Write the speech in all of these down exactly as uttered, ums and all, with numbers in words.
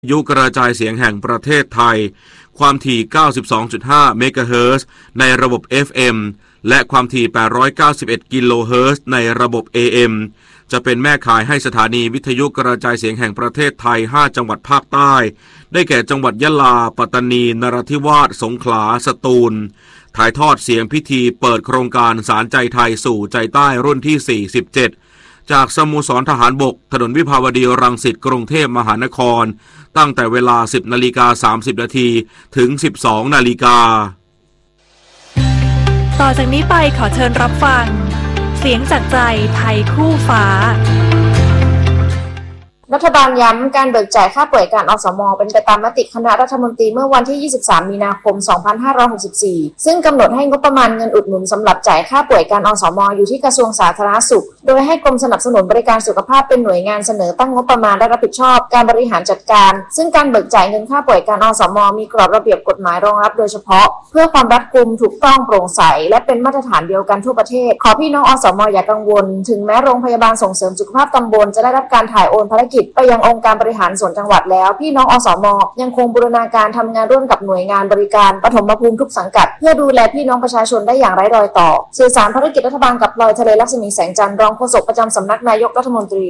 ยุกระจายเสียงแห่งประเทศไทยความถี่ เก้าสิบสองจุดห้า เมกะเฮิรตซ์ในระบบ เอฟ เอ็ม และความถี่ แปดร้อยเก้าสิบเอ็ด กิโลเฮิรตซ์ในระบบ เอ เอ็ม จะเป็นแม่ข่ายให้สถานีวิทยุกระจายเสียงแห่งประเทศไทย ห้า จังหวัดภาคใต้ได้แก่จังหวัดยะลา ปัตตานี นราธิวาส สงขลา สตูลถ่ายทอดเสียงพิธีเปิดโครงการสารใจไทยสู่ใจใต้รุ่นที่ สี่สิบเจ็ด จากสโมสรทหารบกถนนวิภาวดีรังสิตกรุงเทพมหานครตั้งแต่เวลา สิบนาฬิกาสามสิบนาทีถึง สิบสองนาฬิกาต่อจากนี้ไปขอเชิญรับฟังเสียงจากใจไทยคู่ฟ้ารัฐบาลย้ำการเบิกจ่ายค่าป่วยการอสม.เป็นไปตามมติคณะรัฐมนตรีเมื่อวันที่ ยี่สิบสาม มีนาคม สองพันห้าร้อยหกสิบสี่ ซึ่งกำหนดให้งบประมาณเงินอุดหนุนสำหรับจ่ายค่าป่วยการอสม.อยู่ที่กระทรวงสาธารณสุขโดยให้กรมสนับสนุนบริการสุขภาพเป็นหน่วยงานเสนอตั้งงบประมาณและรับผิดชอบการบริหารจัดการซึ่งการเบิกจ่ายเงินค่าป่วยการอสม.มีกรอบระเบียบกฎหมายรองรับโดยเฉพาะเพื่อความรัดกุมถูกต้องโปร่งใสและเป็นมาตรฐานเดียวกันทั่วประเทศขอพี่น้องอสม.อย่ากังวลถึงแม้โรงพยาบาลส่งเสริมสุขภาพตำบลจะได้รับการถ่ายโอนภารกิจไปยังองค์การบริหารส่วนจังหวัดแล้วพี่น้องอสม.ยังคงบูรณาการทำงานร่วมกับหน่วยงานบริการปฐมภูมิทุกสังกัดเพื่อดูแลพี่น้องประชาชนได้อย่างไร้รอยต่อสื่อสารภารกิจรัฐบาลกับพลอยทะเลลักษมีแสงจันทร์รองโฆษกประจำสำนักนายกรัฐมนตรี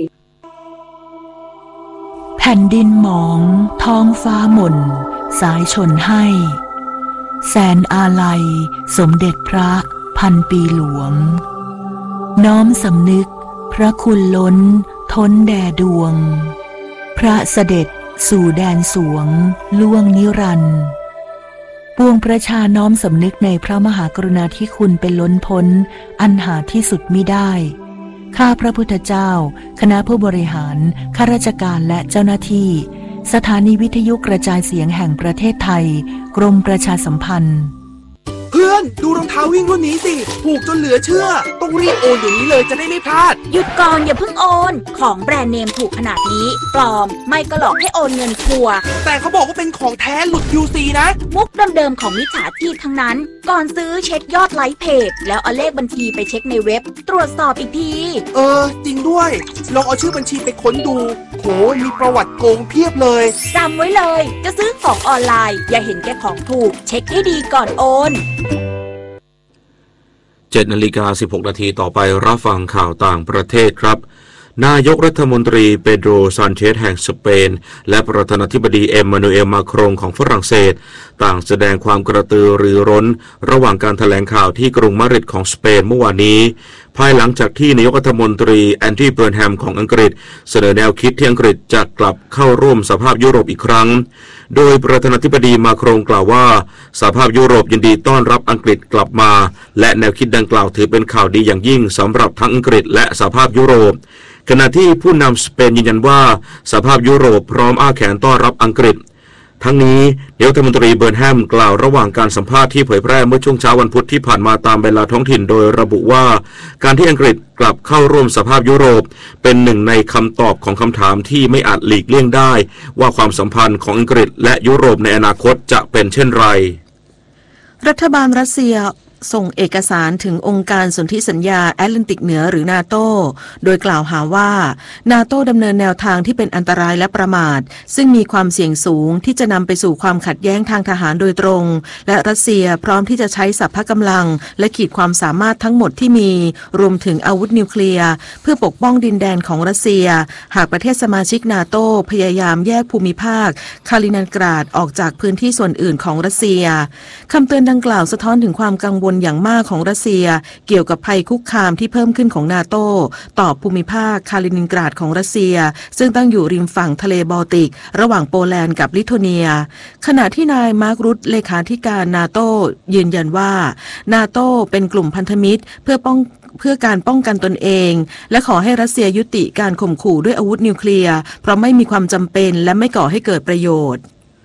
แผ่นดินหมองท้องฟ้าหม่นสายชนให้แสนอาลัยสมเด็จพระพันปีหลวงน้อมสำนึกพระคุณล้นท้นแด่ดวงพระเสด็จสู่แดนสวงล่วงนิรันดร์ปวงประชาน้อมสำนึกในพระมหากรุณาธิคุณเป็นล้นพ้นอันหาที่สุดมิได้ข้าพระพุทธเจ้าคณะผู้บริหารข้าราชการและเจ้าหน้าที่สถานีวิทยุกระจายเสียงแห่งประเทศไทยกรมประชาสัมพันธ์เพื่อนดูรองเท้าวิ่งรุ่นนี้สิถูกจนเหลือเชื่อต้องรีบโอนเดี๋ยวนี้เลยจะได้ไม่พลาดหยุดก่อนอย่าเพิ่งโอนของแบรนด์เนมถูกขนาดนี้ปลอมไม่ก็หลอกให้โอนเงินทัวร์แต่เขาบอกว่าเป็นของแท้หลุด คิว ซี นะมุกเดิมๆของมิจฉาชีพทั้งนั้นก่อนซื้อเช็คยอดไลค์เพจแล้วเอาเลขบัญชีไปเช็คในเว็บตรวจสอบอีกทีเออจริงด้วยลองเอาชื่อบัญชีไปค้นดูโหมีประวัติโกงเพียบเลยจำไว้เลยจะซื้อของออนไลน์อย่าเห็นแก่ของถูกเช็คให้ดีก่อนโอนเจ็ดนาฬิกาสิบหกนาทีต่อไปรับฟังข่าวต่างประเทศครับนายกรัฐมนตรีเปโดร ซานเชสแห่งสเปนและประธานาธิบดีเอ็มมานูเอล มาครงของฝรั่งเศสต่างแสดงความกระตือรือร้นระหว่างการแถลงข่าวที่กรุงมาดริดของสเปนเมื่อวานนี้ภายหลังจากที่นายกรัฐมนตรีแอนดี้ เบิร์นแฮมของอังกฤษเสนอแนวคิดที่อังกฤษจะกลับเข้าร่วมสหภาพยุโรปอีกครั้งโดยประธานาธิบดีมาครงกล่าวว่าสหภาพยุโรปยินดีต้อนรับอังกฤษกลับมาและแนวคิดดังกล่าวถือเป็นข่าวดีอย่างยิ่งสำหรับทั้งอังกฤษและสหภาพยุโรปขณะที่ผู้นำสเปนยืนยันว่าสหภาพยุโรปพร้อมอ้าแขนต้อนรับอังกฤษทั้งนี้นายกรัฐมนตรีเบิร์นแฮมกล่าวระหว่างการสัมภาษณ์ที่เผยแพร่เมื่อช่วงเช้าวันพุธที่ผ่านมาตามเวลาท้องถิ่นโดยระบุว่าการที่อังกฤษกลับเข้าร่วมสหภาพยุโรปเป็นหนึ่งในคำตอบของคำถามที่ไม่อาจหลีกเลี่ยงได้ว่าความสัมพันธ์ของอังกฤษและยุโรปในอนาคตจะเป็นเช่นไรรัฐบาลรัสเซียส่งเอกสารถึงองค์การสนธิสัญญาแอตแลนติกเหนือหรือนาโตโดยกล่าวหาว่านาโตดำเนินแนวทางที่เป็นอันตรายและประมาทซึ่งมีความเสี่ยงสูงที่จะนำไปสู่ความขัดแย้งทางทหารโดยตรงและรัสเซียพร้อมที่จะใช้สรรพกำลังและขีดความสามารถทั้งหมดที่มีรวมถึงอาวุธนิวเคลียร์เพื่อปกป้องดินแดนของรัสเซียหากประเทศสมาชิกนาโตพยายามแยกภูมิภาคคาลินินกราดออกจากพื้นที่ส่วนอื่นของรัสเซียคำเตือนดังกล่าวสะท้อนถึงความกังวลอย่างมากของรัสเซียเกี่ยวกับภัยคุกคามที่เพิ่มขึ้นของนาโตต่อภูมิภาคคาลินินกราดของรัสเซียซึ่งตั้งอยู่ริมฝั่งทะเลบอลติกระหว่างโปแลนด์กับลิทัวเนียขณะที่นายมาร์ครุตเลขาธิการนาโตยืนยันว่านาโตเป็นกลุ่มพันธมิตรเพื่อป้องเพื่อการป้องกันตนเองและขอให้รัสเซียยุติการข่มขู่ด้วยอาวุธนิวเคลียร์เพราะไม่มีความจำเป็นและไม่ก่อให้เกิดประโยชน์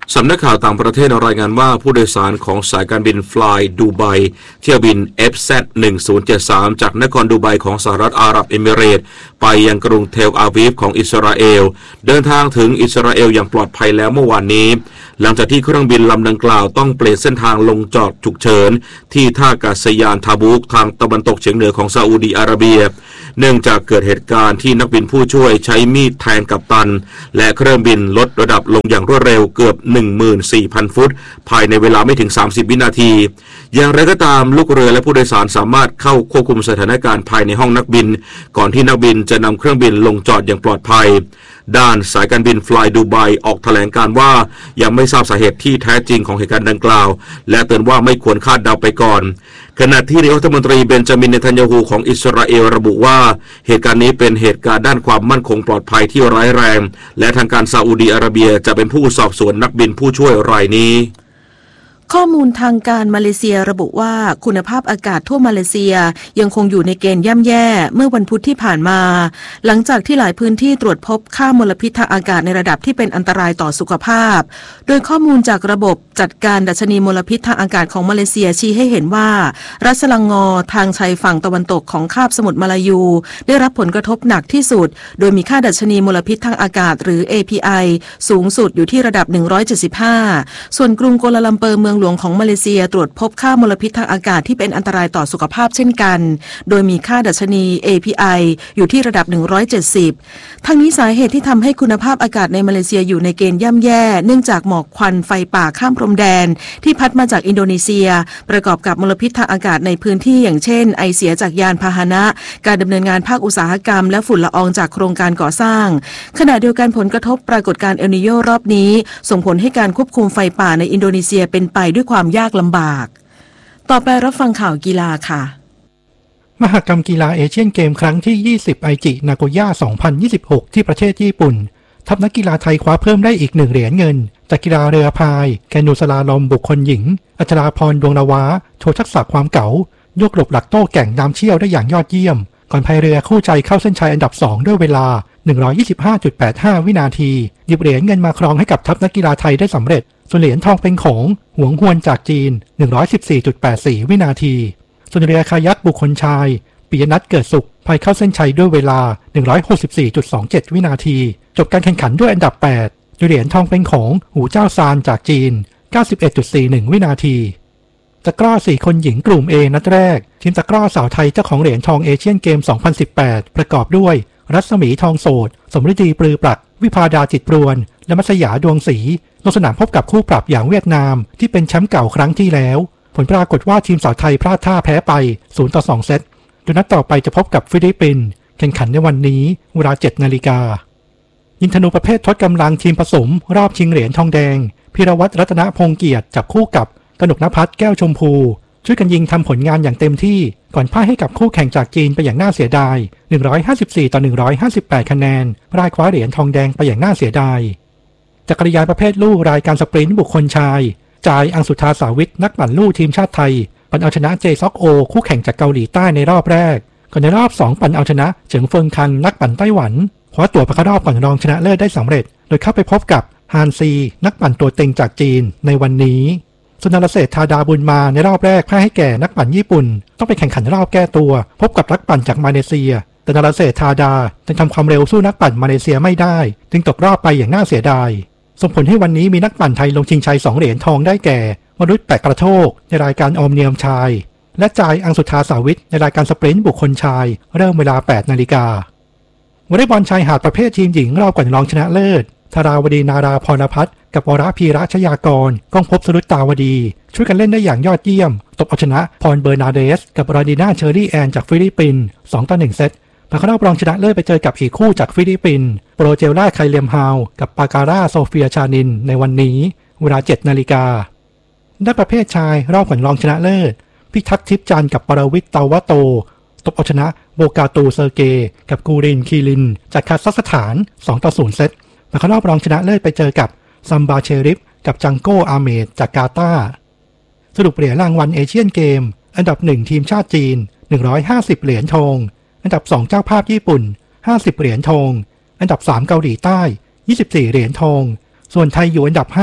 สำนักข่าวต่างประเทศรายงานว่าผู้โดยสารของสายการบิน Fly Dubai เที่ยวบิน เอฟ แซด หนึ่งศูนย์เจ็ดสาม จากนครดูไบของสหรัฐอาหรับเอมิเรตส์ไปยังกรุงเทลอาวีฟของอิสราเอลเดินทางถึงอิสราเอลอย่างปลอดภัยแล้วเมื่อวานนี้หลังจากที่เครื่องบินลำดังกล่าวต้องเปลี่ยนเส้นทางลงจอดฉุกเฉินที่ท่าอากาศยานทาบุกทางตะวันตกเฉียงเหนือของซาอุดีอาระเบียเนื่องจากเกิดเหตุการณ์ที่นักบินผู้ช่วยใช้มีดแทงกัปตันและเครื่องบินลดระดับลงอย่างรวดเร็วเกือบ หนึ่งหมื่นสี่พัน ฟุตภายในเวลาไม่ถึงสามสิบวินาทีอย่างไรก็ตามลูกเรือและผู้โดยสารสามารถเข้าควบคุมสถานการณ์ภายในห้องนักบินก่อนที่นักบินจะนำเครื่องบินลงจอดอย่างปลอดภัยด้านสายการบิน Fly Dubai ออกแถลงการว่ายังไม่ทราบสาเหตุที่แท้จริงของเหตุการณ์ดังกล่าวและเตือนว่าไม่ควรคาดเดาไปก่อนขณะที่นายกรัฐมนตรีเบนจามินเนทันยาฮูของอิสราเอลระบุว่าเหตุการณ์นี้เป็นเหตุการณ์ด้านความมั่นคงปลอดภัยที่ร้ายแรงและทางการซาอุดีอาระเบียจะเป็นผู้สอบสวนนักบินผู้ช่วยรายนี้ข้อมูลทางการมาเลเซียระบุว่าคุณภาพอากาศทั่วมาเลเซียยังคงอยู่ในเกณฑ์ย่ำแย่เมื่อวันพุธที่ผ่านมาหลังจากที่หลายพื้นที่ตรวจพบค่ามลพิษทางอากาศในระดับที่เป็นอันตรายต่อสุขภาพโดยข้อมูลจากระบบจัดการดัชนีมลพิษทางอากาศของมาเลเซียชี้ให้เห็นว่ารัสลังงอทางชายฝั่งตะวันตกของคาบสมุทรมาลายูได้รับผลกระทบหนักที่สุดโดยมีค่าดัชนีมลพิษทางอากาศหรือ เอ พี ไอ สูงสุดอยู่ที่ระดับหนึ่งร้อยเจ็ดสิบห้าส่วนกรุงกัวลาลัมเปอร์เมืองหลวงของมาเลเซียตรวจพบค่ามลพิษทางอากาศที่เป็นอันตรายต่อสุขภาพเช่นกันโดยมีค่าดัชนี เอ พี ไอ อยู่ที่ระดับหนึ่งร้อยเจ็ดสิบทั้งนี้สาเหตุที่ทำให้คุณภาพอากาศในมาเลเซียอยู่ในเกณฑ์ย่ำแย่เนื่องจากหมอกควันไฟป่าข้ามพรมแดนที่พัดมาจากอินโดนีเซียประกอบกับมลพิษทางอากาศในพื้นที่อย่างเช่นไอเสียจากยานพาหนะการดำเนินงานภาคอุตสาหกรรมและฝุ่นละอองจากโครงการก่อสร้างขณะเดียวกันผลกระทบปรากฏการณ์เอลนิโญรอบนี้ส่งผลให้การควบคุมไฟป่าในอินโดนีเซียเป็นไปด้วยความยากลำบากต่อไปรับฟังข่าวกีฬาค่ะมหกรรมกีฬาเอเชียนเกมครั้งที่ยี่สิบไอจินาโกย่าสองพันยี่สิบหกที่ประเทศญี่ปุ่นทัพนักกีฬาไทยคว้าเพิ่มได้อีกหนึ่งเหรียญเงินจากกีฬาเรือพายแคนูสลาลอมบุคคลหญิงอัชราพรดวงนาวาโชว์ทักษะความเก๋ายกหลบหลักโต้แก่งน้ำเชี่ยวได้อย่างยอดเยี่ยมก่อนพายเรือคู่ใจเข้าเส้นชัยอันดับสองด้วยเวลา หนึ่งร้อยยี่สิบห้าจุดแปดห้า วินาทีหยิบเหรียญเงินมาครองให้กับทัพนักกีฬาไทยได้สำเร็จส่วนเหรียญทองเป็นของหวงฮวนจากจีน หนึ่งร้อยสิบสี่จุดแปดสี่ วินาทีส่วนเรือคายัคบุคคลชายปิยนัทเกิดสุขพายเข้าเส้นชัยด้วยเวลา หนึ่งร้อยหกสิบสี่จุดสองเจ็ด วินาทีจบการแข่งขันด้วยอันดับแปดเหรียญทองเป็นของหูเจ้าซานจากจีน เก้าสิบเอ็ดจุดสี่หนึ่ง วินาทีตะกร้อสี่คนหญิงกลุ่ม A นัดแรกทีมตะกร้อสาวไทยเจ้าของเหรียญทองเอเชียนเกม สองพันสิบแปด ประกอบด้วยรัศมีทองโสดสมฤดีปลือปรักวิภาดาจิตปรวนและมัสยาดวงศรีลงสนามพบกับคู่ปรับอย่างเวียดนามที่เป็นแชมป์เก่าครั้งที่แล้วผลปรากฏว่าทีมสาวไทยพลาดท่าแพ้ไปศูนย์ต่อสองเซตโดยนัดต่อไปจะพบกับฟิลิปปินส์แข่งขันในวันนี้เวลา เจ็ดนาฬิกายิงธนูประเภททดกำลังทีมผสมรอบชิงเหรียญทองแดงพิรวัตรรัตนพงษ์เกียรติจับคู่กับกนกนภัสแก้วชมพูช่วยกันยิงทำผลงานอย่างเต็มที่ก่อนพ่ายให้กับคู่แข่งจากจีนไปอย่างน่าเสียดายหนึ่งร้อยห้าสิบสี่ต่อหนึ่งร้อยห้าสิบแปดคะแนนรายคว้าเหรียญทองแดงไปอย่างน่าเสียดายจักรยานประเภทลู่รายการสปรินต์บุคคลชายจ่ายอังสุธาสาวิทนักปั่นลู่ทีมชาติไทยปั่นเอาชนะเจซอกโอคู่แข่งจากเกาหลีใต้ในรอบแรกก่อนในรอบสองปั่นเอาชนะเฉิงเฟิงคันนักปั่นไต้หวันคว้าตั๋วไปเข้ารอบก่อนรองชนะเลิศได้สำเร็จโดยเข้าไปพบกับฮานซีนักปั่นตัวเต็งจากจีนในวันนี้สุนทรเศรษฐาดาบุญมาในรอบแรกพ่ายให้แก่นักปั่นญี่ปุ่นต้องไปแข่งขันรอบแก้ตัวพบกับนักปั่นจากมาเลเซียแต่นรเศรษฐาดาจึงทำความเร็วสู้นักปั่นมาเลเซียไม่ได้จึงตกรอบไปอย่างน่าเสียดายส่งผลให้วันนี้มีนักปั่นไทยลงชิงชัยสองเหรียญทองได้แก่วรุษแปะกระโทกในรายการออมเนียมชายและจ่ายอังสุธาสาวิทในรายการสปรินต์บุคคลชายเริ่มเวลา แปดนาฬิกาวอลเลย์บอลชายหาดประเภททีมหญิงรอบก่อนรองชนะเลิศธาราวดีนาราพรพัฒน์กับวรพีระชยากรก้องพบสรุตตาวดีช่วยกันเล่นได้อย่างยอดเยี่ยมตบเอาชนะพรเบอร์นาเดสกับราดิน่าเชอรี่แอนจากฟิลิปปินส์สองต่อหนึ่งเซตผ่านเข้ารอบรองชนะเลิศไปเจอกับอีกคู่จากฟิลิปปินส์โปรเจลล่าไคเลมฮาวกับปาการาโซเฟียชานินในวันนี้เวลา เจ็ดนาฬิกาด้านประเภทชายรอบก่อนรองชนะเลิศพิทักษ์ทิพย์จันทร์กับปรวิทย์เตาวะโตตบเอาชนะโบกาตูเซอร์เกกับกูรินคีลินจากคาซัคสถานสองต่อศูนย์เซตผ่านเข้ารอบรองชนะเลิศไปเจอกับซัมบาเชริฟกับจังโกอาเมดจากกาตาร์สรุปเหรียญรางวัลเอเชียนเกมอันดับหนึ่งทีมชาติจีนหนึ่งร้อยห้าสิบเหรียญทองอันดับสองเจ้าภาพญี่ปุ่นห้าสิบเหรียญทองอันดับสามเกาหลีใต้ยี่สิบสี่เหรียญทองส่วนไทยอยู่อันดับห้า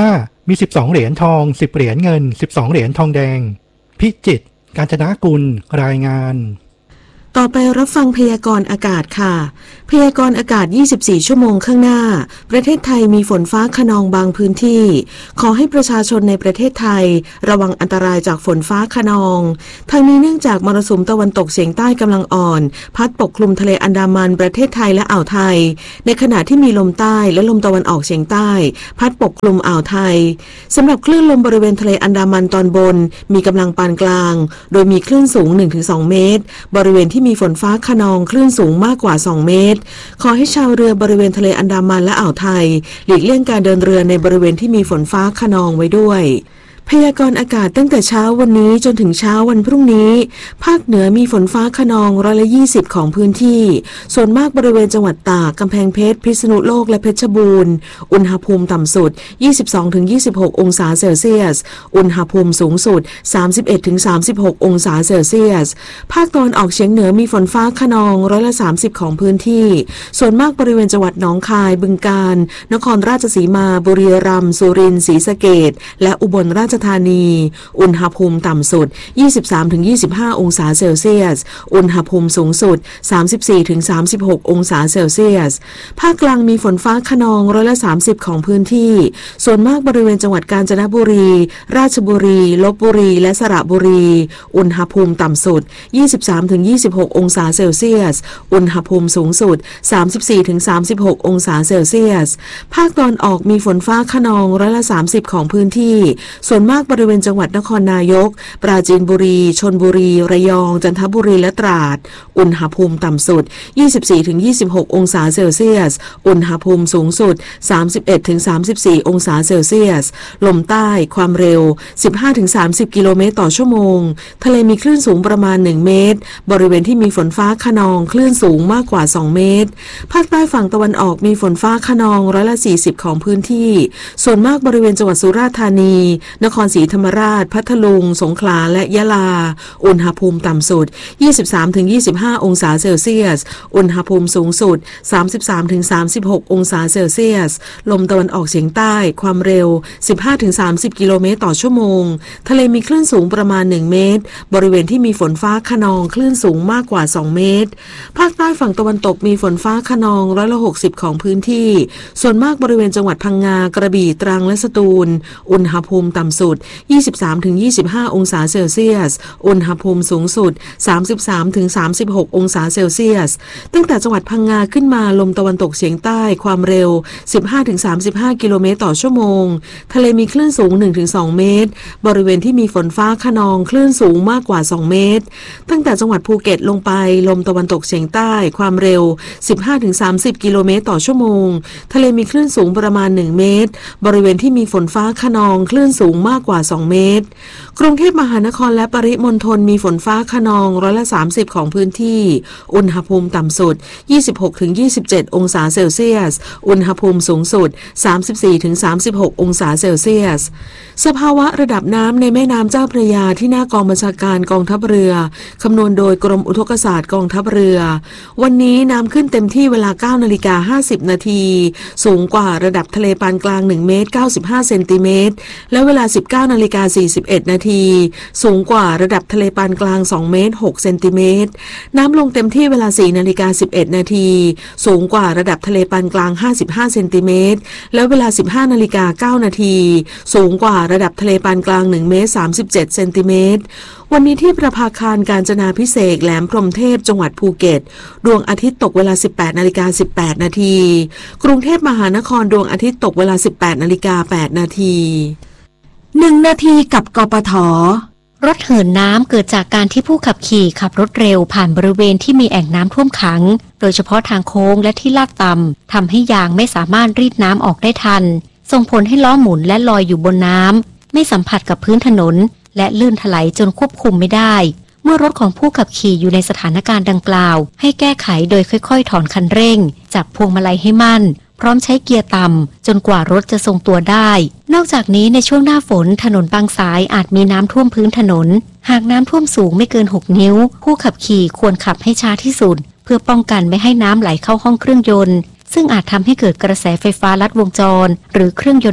มีสิบสองเหรียญทองสิบเหรียญเงินสิบสองเหรียญทองแดงพิจิตรกาญจนกุลรายงานต่อไปรับฟังพยากรณ์อากาศค่ะพยากรณ์อากาศยี่สิบสี่ชั่วโมงข้างหน้าประเทศไทยมีฝนฟ้าคะนองบางพื้นที่ขอให้ประชาชนในประเทศไทยระวังอันตรายจากฝนฟ้าคะนองทางนี้เนื่องจากมรสุมตะวันตกเฉียงใต้กำลังอ่อนพัดปกคลุมทะเลอันดามันประเทศไทยและอ่าวไทยในขณะที่มีลมใต้และลมตะวันออกเฉียงใต้พัดปกคลุมอ่าวไทยสำหรับคลื่นลมบริเวณทะเลอันดามันตอนบนมีกำลังปานกลางโดยมีคลื่นสูง หนึ่งถึงสอง เมตรบริเวณที่มีฝนฟ้าคะนองคลื่นสูงมากกว่าสองเมตรขอให้ชาวเรือบริเวณทะเลอันดามันและอ่าวไทยหลีกเลี่ยงการเดินเรือในบริเวณที่มีฝนฟ้าคะนองไว้ด้วยพยากรณ์อากาศตั้งแต่เช้าวันนี้จนถึงเช้าวันพรุ่งนี้ภาคเหนือมีฝนฟ้าคะนองร้อยละยี่สิบของพื้นที่ส่วนมากบริเวณจังหวัดตากกำแพงเพชรพิษณุโลกและเพชรบูรณ์อุณหภูมิต่ำสุด ยี่สิบสองถึงยี่สิบหก องศาเซลเซียสอุณหภูมิสูงสุด สามสิบเอ็ดถึงสามสิบหก องศาเซลเซียสภาคตะวันออกเฉียงเหนือมีฝนฟ้าคะนองร้อยละสามสิบของพื้นที่ส่วนมากบริเวณจังหวัดหนองคายบึงกาฬนครราชสีมาบุรีรัมย์สุรินทร์ศรีสะเกษและอุบลราชธานีอุณหภูมิต่ำสุด ยี่สิบสามถึงยี่สิบห้า องศาเซลเซียสอุณหภูมิสูงสุด สามสิบสี่ถึงสามสิบหก องศาเซลเซียสภาคกลางมีฝนฟ้าคะนองร้อยละสามสิบของพื้นที่ส่วนมากบริเวณจังหวัดกาญจนบุรีราชบุรีลพบุรีและสระบุรีอุณหภูมิต่ำสุด ยี่สิบสามถึงยี่สิบหก องศาเซลเซียสอุณหภูมิสูงสุด สามสิบสี่ถึงสามสิบหก องศาเซลเซียสภาคตะวันออกมีฝนฟ้าคะนองร้อยละสามสิบของพื้นที่ส่วนมากบริเวณจังหวัดนครนายกปราจีนบุรีชลบุรีระยองจันทบุรีและตราดอุณหภูมิต่ำสุด ยี่สิบสี่ถึงยี่สิบหก องศาเซลเซียสอุณหภูมิสูงสุด สามสิบเอ็ดถึงสามสิบสี่ องศาเซลเซียสลมใต้ความเร็ว สิบห้าถึงสามสิบ กิโลเมตรต่อชั่วโมงทะเลมีคลื่นสูงประมาณหนึ่งเมตรบริเวณที่มีฝนฟ้าคะนองคลื่นสูงมากกว่าสองเมตรภาคใต้ฝั่งตะวันออกมีฝนฟ้าคะนองร้อยละสี่สิบของพื้นที่ส่วนมากบริเวณจังหวัดสุราษฎร์ธานีนครศรีธรรมราชพัทลุงสงขลาและยะลาอุณหภูมิต่ำสุด ยี่สิบสามถึงยี่สิบห้า องศาเซลเซียสอุณหภูมิสูงสุด สามสิบสามถึงสามสิบหก องศาเซลเซียสลมตะวันออกเฉียงใต้ความเร็ว สิบห้าถึงสามสิบ กิโลเมตรต่อชั่วโมงทะเลมีคลื่นสูงประมาณหนึ่งเมตรบริเวณที่มีฝนฟ้าคะนองคลื่นสูงมากกว่าสองเมตรภาคใต้ฝั่งตะวันตกมีฝนฟ้าคะนองร้อยละหกสิบของพื้นที่ส่วนมากบริเวณจังหวัดพังงากระบี่ตรังและสตูลอุณหภูมิต่ำสุด ยี่สิบสามถึงยี่สิบห้า องศาเซลเซียสอุณหภูมิสูงสุด สามสิบสามถึงสามสิบหก องศาเซลเซียสตั้งแต่จังหวัดพังงาขึ้นมาลมตะวันตกเฉียงใต้ความเร็ว สิบห้าถึงสามสิบห้า กิโลเมตรต่อชั่วโมงทะเลมีคลื่นสูง หนึ่งถึงสอง เมตรบริเวณที่มีฝนฟ้าคะนองคลื่นสูงมากกว่าสองเมตรตั้งแต่จังหวัดภูเก็ตลงไปลมตะวันตกเฉียงใต้ความเร็ว สิบห้าถึงสามสิบ กิโลเมตรต่อชั่วโมงทะเลมีคลื่นสูงประมาณหนึ่งเมตรบริเวณที่มีฝนฟ้าคะนองคลื่นสูงมากกว่าสองเมตรกรุงเทพมหานครและปริมณฑลมีฝนฟ้าคะนองร้อยละสามสิบของพื้นที่อุณหภูมิต่ำสุด ยี่สิบหกถึงยี่สิบเจ็ด องศาเซลเซียสอุณหภูมิสูงสุด สามสิบสี่ถึงสามสิบหก องศาเซลเซียสสภาวะระดับน้ำในแม่น้ำเจ้าพระยาที่หน้ากองบัญชาการกองทัพเรือคำนวณโดยกรมอุทกศาสตร์กองทัพเรือวันนี้น้ำขึ้นเต็มที่เวลา เก้านาฬิกาห้าสิบนาทีสูงกว่าระดับทะเลปานกลางหนึ่งเมตรเก้าสิบห้าเซนติเมตรและเวลา สิบเก้านาฬิกาสี่สิบเอ็ดนาทีสูงกว่าระดับทะเลปานกลางสองเมตรหกเซนติเมตรน้ำลงเต็มที่เวลา สี่นาฬิกาสิบเอ็ดนาทีสูงกว่าระดับทะเลปานกลางห้าสิบห้าเซนติเมตรและเวลา สิบห้านาฬิกาเก้านาทีสูงกว่าระดับทะเลปานกลางหนึ่งเมตรสามสิบเจ็ดเซนติเมตรวันนี้ที่ประภาคารกาญจนาภิเษกแหลมพรหมเทพจังหวัดภูเก็ตดวงอาทิตย์ตกเวลา สิบแปดนาฬิกาสิบแปดนาทีกรุงเทพมหานครดวงอาทิตย์ตกเวลา สิบแปดนาฬิกาแปดนาทีหนึ่งนาทีกับกปท. รถเหินน้ำเกิดจากการที่ผู้ขับขี่ขับรถเร็วผ่านบริเวณที่มีแอ่งน้ำท่วมขังโดยเฉพาะทางโค้งและที่ลาดต่ำทำให้ยางไม่สามารถรีดน้ำออกได้ทันส่งผลให้ล้อหมุนและลอยอยู่บนน้ำไม่สัมผัสกับพื้นถนนและลื่นถลายจนควบคุมไม่ได้เมื่อรถของผู้ขับขี่อยู่ในสถานการณ์ดังกล่าวให้แก้ไขโดยค่อยๆถอนคันเร่งจับพวงมาลัยให้มั่นพร้อมใช้เกียร์ต่ำจนกว่ารถจะทรงตัวได้นอกจากนี้ในช่วงหน้าฝนถนนบางสายอาจมีน้ำท่วมพื้นถนนหากน้ำท่วมสูงไม่เกินหกนิ้วผู้ขับขี่ควรขับให้ช้าที่สุดเพื่อป้องกันไม่ให้น้ำไหลเข้าห้องเครื่องยนต์ซึ่งอาจทำให้เกิดกระแสไฟฟ้าลัดวงจรหรือเครื่องยนต์ดับ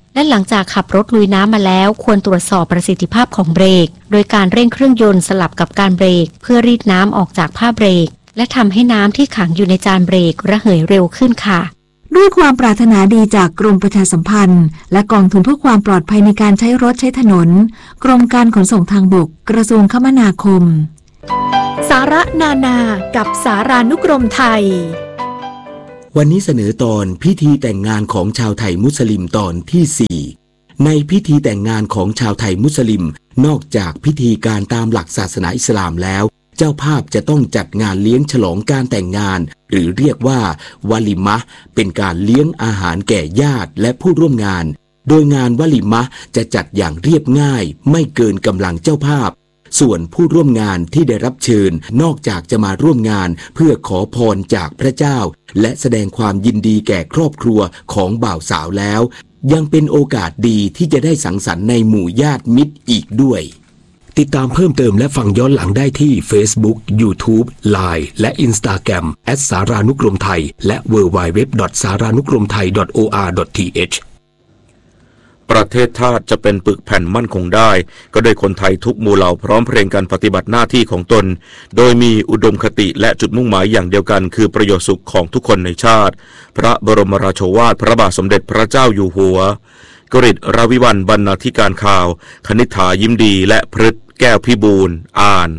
และหลังจากขับรถลุยน้ำมาแล้วควรตรวจสอบประสิทธิภาพของเบรกโดยการเร่งเครื่องยนต์สลับกับการเบรกเพื่อรีดน้ำออกจากผ้าเบรกและทำให้น้ำที่ขังอยู่ในจานเบรกระเหยเร็วขึ้นค่ะด้วยความปรารถนาดีจากกรมประชาสัมพันธ์และกองทุนเพื่อความปลอดภัยในการใช้รถใช้ถนนกรมการขนส่งทางบกกระทรวงคมนาคมสาระนานากับสารานุกรมไทยวันนี้เสนอตอนพิธีแต่งงานของชาวไทยมุสลิมตอนที่สี่ในพิธีแต่งงานของชาวไทยมุสลิมนอกจากพิธีการตามหลักศาสนาอิสลามแล้วเจ้าภาพจะต้องจัดงานเลี้ยงฉลองการแต่งงานหรือเรียกว่าวาลิมะห์เป็นการเลี้ยงอาหารแก่ญาติและผู้ร่วมงานโดยงานวาลิมะห์จะจัดอย่างเรียบง่ายไม่เกินกำลังเจ้าภาพส่วนผู้ร่วมงานที่ได้รับเชิญนอกจากจะมาร่วมงานเพื่อขอพรจากพระเจ้าและแสดงความยินดีแก่ครอบครัวของบ่าวสาวแล้วยังเป็นโอกาสดีที่จะได้สังสรรค์ในหมู่ญาติมิตรอีกด้วยติดตามเพิ่มเติมและฟังย้อนหลังได้ที่ Facebook, YouTube, ไลน์ และ Instagram แอท สารานุกรมไทยและ ดับเบิลยู ดับเบิลยู ดับเบิลยู ดอท สารานุกรมไทย ดอท โอ อาร์ ดอท ที เอชประเทศชาติจะเป็นปึกแผ่นมั่นคงได้ก็โดยคนไทยทุกหมู่เหล่าพร้อมเพรียงกันปฏิบัติหน้าที่ของตนโดยมีอุดมคติและจุดมุ่งหมายอย่างเดียวกันคือประโยชน์สุขของทุกคนในชาติพระบรมราโชวาทพระบาทสมเด็จพระเจ้าอยู่หัวกฤษรวิวัลย์บรรณาธิการข่าวคณิษฐายิ้มดีและพฤทธิ์แก้วพิบูลย์อ่าน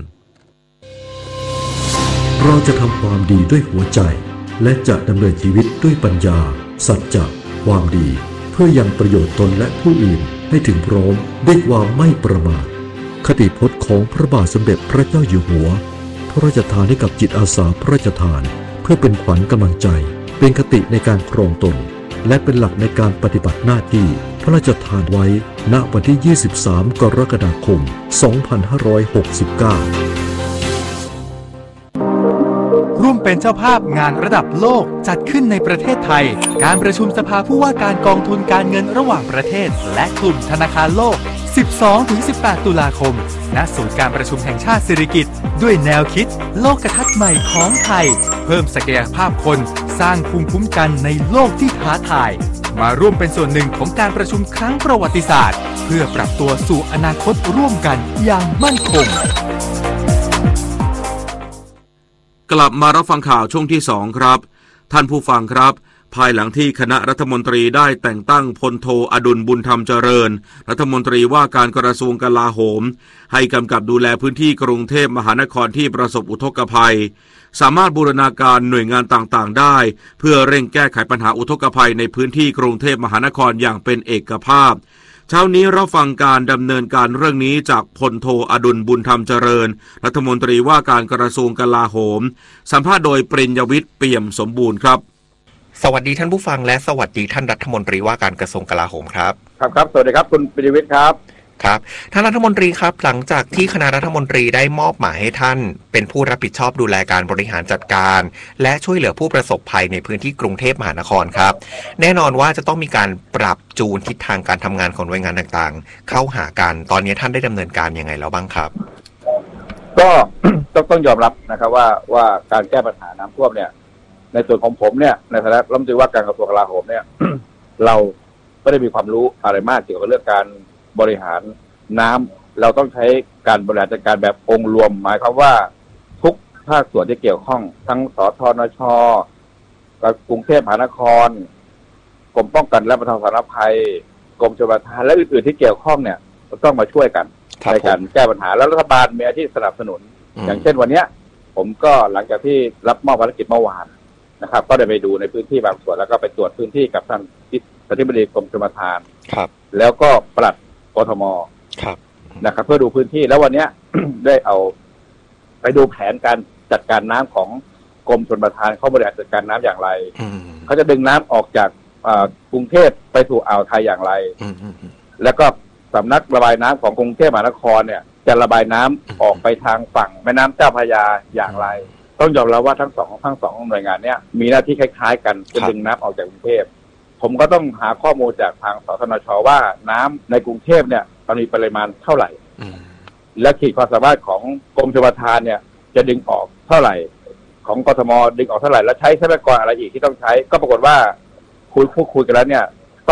เราจะทำความดีด้วยหัวใจและจะดำเนินชีวิตด้วยปัญญาสัจจะความดีเพื่อยังประโยชน์ตนและผู้อื่นให้ถึงพร้อมด้วยความไม่ประมาทคติพจน์ของพระบาทสมเด็จพระเจ้าอยู่หัวพระราชทานให้กับจิตอาสาพระราชทานเพื่อเป็นขวัญกำลังใจเป็นคติในการครองตนและเป็นหลักในการปฏิบัติหน้าที่พระราชทานไว้ณวันที่ยี่สิบสามกรกฎาคมสองพันห้าร้อยหกสิบเก้าร่วมเป็นเจ้าภาพงานระดับโลกจัดขึ้นในประเทศไทยการประชุมสภาผู้ว่าการกองทุนการเงินระหว่างประเทศและกลุ่มธนาคารโลก สิบสองถึงสิบแปด ตุลาคมณศูนย์การประชุมแห่งชาติสิริกิติ์ด้วยแนวคิดโลกทัศน์ใหม่ของไทยเพิ่มศักยภาพคนสร้างภูมิคุ้มกันในโลกที่ท้าทายมาร่วมเป็นส่วนหนึ่งของการประชุมครั้งประวัติศาสตร์เพื่อปรับตัวสู่อนาคตร่วมกันอย่างมั่นคงกลับมารับฟังข่าวช่วงที่สองครับท่านผู้ฟังครับภายหลังที่คณะรัฐมนตรีได้แต่งตั้งพลโทอดุลบุญธรรมเจริญรัฐมนตรีว่าการกระทรวงกลาโหมให้กำกับดูแลพื้นที่กรุงเทพมหานครที่ประสบอุทกภัยสามารถบูรณาการหน่วยงานต่างๆได้เพื่อเร่งแก้ไขปัญหาอุทกภัยในพื้นที่กรุงเทพมหานครอย่างเป็นเอกภาพเช้านี้รับฟังการดำเนินการเรื่องนี้จากพลโทอดุลบุญธรรมเจริญรัฐมนตรีว่าการกระทรวงกลาโหมสัมภาษณ์โดยปริญญวิทย์เปี่ยมสมบูรณ์ครับสวัสดีท่านผู้ฟังและสวัสดีท่านรัฐมนตรีว่าการกระทรวงกลาโหมครับครับครับสวัสดีครับคุณปริญญวิทย์ครับครับท่านรัฐมนตรีครับหลังจากที่คณะรัฐมนตรีได้มอบหมายให้ท่านเป็นผู้รับผิดชอบดูแลการบริหารจัดการและช่วยเหลือผู้ประสบภัยในพื้นที่กรุงเทพมหานครครับแน่นอนว่าจะต้องมีการปรับจูนทิศทางการทำงานของหน่วยงานต่างๆเข้าหากันตอนนี้ท่านได้ดำเนินการยังไงแล้วบ้างครับก็ ต้องต้องยอมรับนะครับว่าว่าการแก้ปัญหาน้ำท่วมเนี่ยในส่วนของผมเนี่ยในฐานะรัฐมนตรีว่าการกระทรวงกลาโหมเนี่ย เราไม่ได้มีความรู้อะไรมากเกี่ยวกับเรื่องการบริหารน้ำเราต้องใช้การบริหารจัดการแบบองค์รวมหมายความว่าทุกภาคส่วนที่เกี่ยวข้องทั้งสทนช.กรุงเทพมหานครกรมป้องกันและบรรเทาสาธารณภัยกรมชลประทานและอื่นๆที่เกี่ยวข้องเนี่ยต้องมาช่วยกันในการแก้ปัญหาแล้วรัฐบาลมีหน้าที่สนับสนุนอย่างเช่นวันนี้ผมก็หลังจากที่รับมอบภารกิจเมื่อวานนะครับก็ได้ไปดูในพื้นที่บางส่วนแล้วก็ไปตรวจพื้นที่กับท่านอธิบดีกรมชลประทานแล้วก็ปลัดกทมนะครับเพื่อดูพื้นที่แล้ววันนี้ ได้เอาไปดูแผนการจัดการน้ำของกรมชลประทานเขาบริหารจัดการน้ำอย่างไรเขาจะดึงน้ำออกจากกรุงเทพไปสู่อ่าวไทยอย่างไรแล้วก็สำนักระบายน้ำของกรุงเทพมหานครเนี่ยจะระบายน้ำออกไปทางฝั่งแม่น้ำเจ้าพระยาอย่างไรต้องยอมรับว่าทั้งสองทั้งสองหน่วยงานเนี้ยมีหน้าที่คล้ายๆกันจะดึงน้ำออกจากกรุงเทพผมก็ต้องหาข้อมูลจากทางสทนช.ว่าน้ำในกรุงเทพเนี่ยมันมีปริมาณเท่าไหร่และขีดความสามารถของกรมชลประทานเนี่ยจะดึงออกเท่าไหร่ของกทมดึงออกเท่าไหร่แล้วใช้ทรัพยากรอะไรอีกที่ต้องใช้ก็ปรากฏว่าคุยพูดคุยกันแล้วเนี่ยต้อง